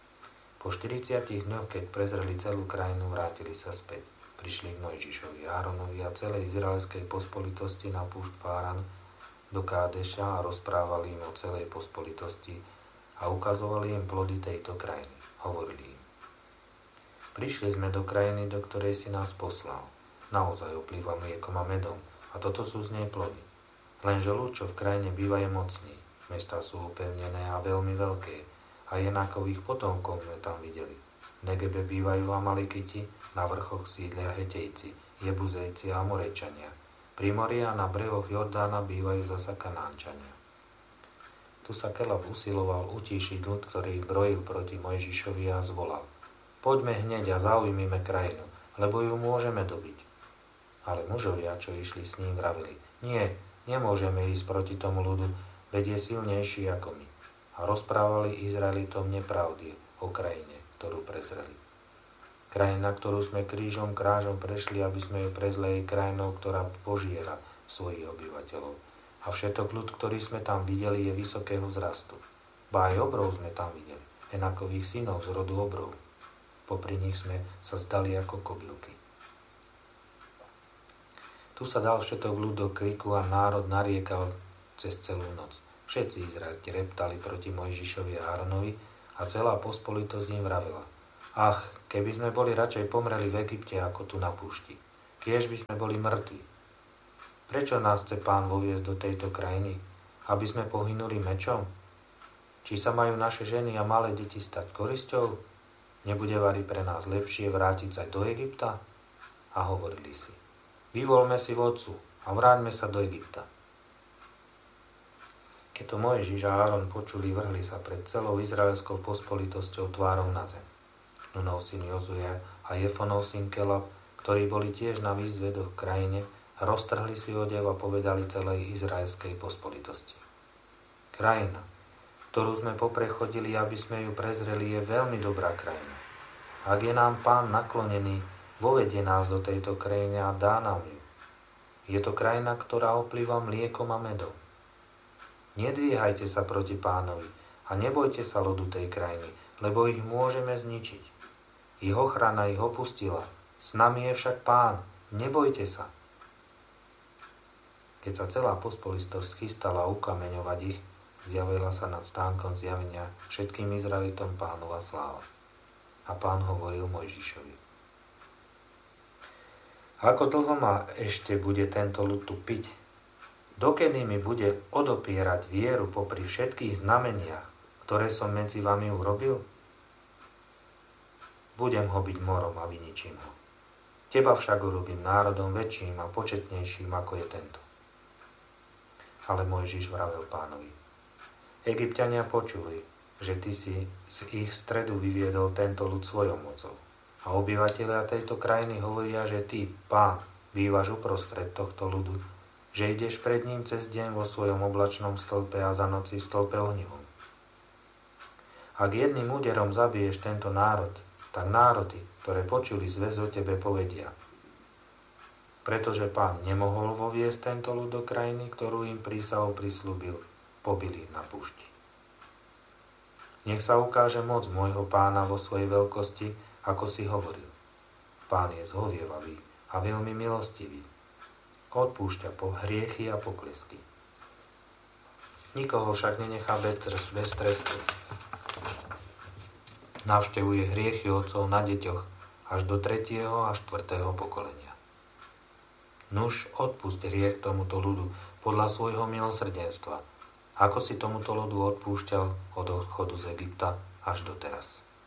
Po štyridsiatich dňoch, keď prezreli celú krajinu, vrátili sa späť. Prišli k Mojžišovi, Áronovi a celej izraelskej pospolitosti na púšť Páran do Kádeša a rozprávali im o celej pospolitosti a ukazovali im plody tejto krajiny. Hovorili im: Prišli sme do krajiny, do ktorej si nás poslal. Naozaj oplýva mliekom a medom a toto sú z nej plody. Lenže ľud, čo v krajine býva, je mocný. Mestá sú upevnené a veľmi veľké. A Jenákových potomkov sme tam videli. V Negebe bývajú Amalekiti, na vrchoch sídlia Hetejci, Jebuzejci a Amorečania. Pri mori a na brehoch Jordána bývajú zasa Kanánčania. Tu sa Kelab usiloval utíšiť ľud, ktorý brojil proti Mojžišovi a zvolal: Poďme hneď a zaujmime krajinu, lebo ju môžeme dobiť. Ale mužovia, čo išli s ním, vravili: Nie, nemôžeme ísť proti tomu ľudu, veď je silnejší ako my. A rozprávali Izraelitom nepravdy o krajine, ktorú prezreli. Krajina, ktorú sme krížom krážom prešli, aby sme ju prezli, je krajinou, ktorá požiera svojich obyvateľov. A všetok ľud, ktorý sme tam videli, je vysokého vzrastu. Ba aj obrov sme tam videli, Enakových synov z rodu obrov. Popri nich sme sa zdali ako kobylky. Tu sa dal všetok ľud do kriku a národ nariekal cez celú noc. Všetci Izraeliti reptali proti Mojžišovi a Áronovi a celá pospolitosť im vravela: Ach, keby sme boli radšej pomreli v Egypte ako tu na púšti. Kiež by sme boli mŕtvi. Prečo nás chce Pán voviesť do tejto krajiny? Aby sme pohynuli mečom? Či sa majú naše ženy a malé deti stať korisťou? Nebude vari pre nás lepšie vrátiť sa do Egypta? A hovorili si, vyvolme si vodcu a vráťme sa do Egypta. Keď to Mojžiš a Áron počuli, vrhli sa pred celou izraelskou pospolitosťou tvárou na zem. Nunov syn Jozue a Jefonov syn Kelab, ktorí boli tiež na výzve do krajine, roztrhli si odev a povedali celej izraelskej pospolitosti. Krajina, ktorú sme poprechodili, aby sme ju prezreli, je veľmi dobrá krajina. Ak je nám Pán naklonený, vovedie nás do tejto krajiny a dá nám ju. Je to krajina, ktorá oplýva mliekom a medom. Nedvíhajte sa proti Pánovi a nebojte sa ľudu tej krajiny, lebo ich môžeme zničiť. Ich ochrana ich opustila. S nami je však Pán. Nebojte sa. Keď sa celá pospolitosť chystala ukameňovať ich, zjavila sa nad stánkom zjavenia všetkým Izraelitom Pánova sláva. A Pán hovoril Mojžišovi. Ako dlho ma ešte bude tento ľud tu piť? Dokedy mi bude odopierať vieru popri všetkých znameniach, ktoré som medzi vami urobil? Budem ho byť morom a vyničím ho. Teba však urobím národom väčším a početnejším, ako je tento. Ale Mojžiš vravel Pánovi. Egypťania počuli, že ty si z ich stredu vyviedol tento ľud svojou mocou. A obyvatelia tejto krajiny hovoria, že ty, Pán, bývaš uprostred tohto ľudu, že ideš pred ním cez deň vo svojom oblačnom stĺpe a za noci v stĺpe ohnivom. Ak jedným úderom zabiješ tento národ, tak národy, ktoré počuli zväz o tebe, povedia. Pretože Pán nemohol voviesť tento ľud do krajiny, ktorú im prísahou prislúbil, pobili na púšti. Nech sa ukáže moc môjho Pána vo svojej veľkosti, ako si hovoril. Pán je zhovievavý a veľmi milostivý. Odpúšťa po hriechy a poklesky. Nikoho však nenechá bez trestu. Navštevuje hriechy otcov na deťoch až do tretieho a štvrtého pokolenia. Nuž odpusť hriech tomuto ľudu podľa svojho milosrdenstva, ako si tomuto ľudu odpúšťal od odchodu z Egypta až doteraz.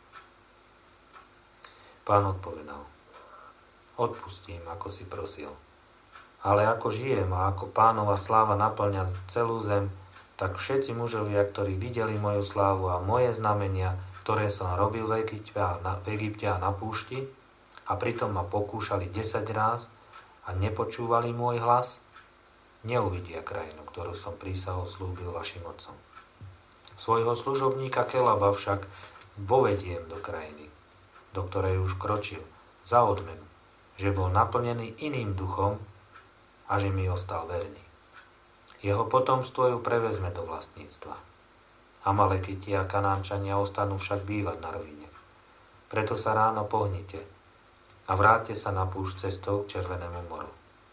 Pán odpovedal, odpustím, ako si prosil. Ale ako žijem a ako Pánova sláva naplňa celú zem, tak všetci mužovia, ktorí videli moju slávu a moje znamenia, ktoré som robil v Egypte a na, v Egypte a na púšti, a pritom ma pokúšali desať ráz a nepočúvali môj hlas, neuvidia krajinu, ktorú som prísahou slúbil vašim otcom. Svojho služobníka Kelaba však vovediem do krajiny, do ktorej už kročil, za odmenu, že bol naplnený iným duchom a že mi ostal verný. Jeho potomstvo ju prevezme do vlastníctva. Amalekiti a Kanánčania ostanú však bývať na rovine. Preto sa ráno pohnite a vráťte sa na púšť cestou k Červenému moru.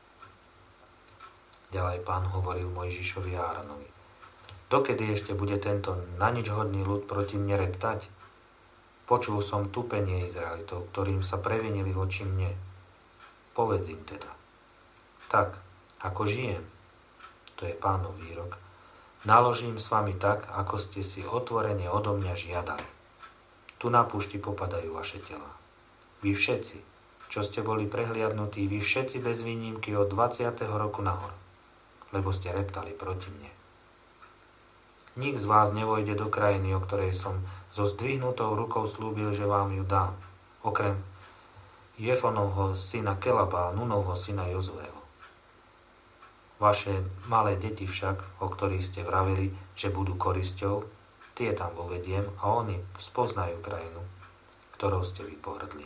Ďalej Pán hovoril Mojžišovi a Áronovi. Dokedy ešte bude tento naničhodný ľud proti mne reptať? Počul som tupenie Izraelitov, ktorým sa previnili voči mne. Povedz im teda. Tak, ako žijem, to je Pánov výrok, naložím s vami tak, ako ste si otvorene odo mňa žiadali. Tu na púšti popadajú vaše telá. Vy všetci, čo ste boli prehliadnutí, vy všetci bez výnimky od dvadsiateho roku nahor, lebo ste reptali proti mne. Nik z vás nevojde do krajiny, o ktorej som so zdvihnutou rukou slúbil, že vám ju dám, okrem Jefonovho syna Kelaba a Nunovho syna Jozueho. Vaše malé deti však, o ktorých ste vravili, že budú korisťou, tie tam vovediem a oni spoznajú krajinu, ktorou ste vy pohrdli.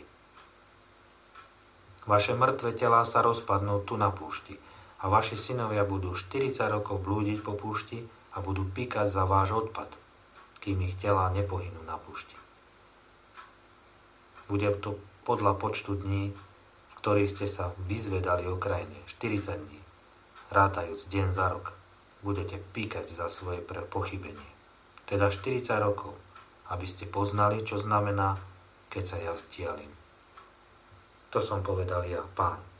Vaše mŕtve telá sa rozpadnú tu na púšti a vaši synovia budú štyridsať rokov blúdiť po púšti a budú píkať za váš odpad, kým ich telá nepohynú na púšti. Bude to podľa počtu dní, v ktorých ste sa vyzvedali o krajine, štyridsať dní. Rátajúc deň za rok, budete píkať za svoje pochybenie. Teda štyridsať rokov, aby ste poznali, čo znamená, keď sa ja vzdialím. To som povedal ja, Pán.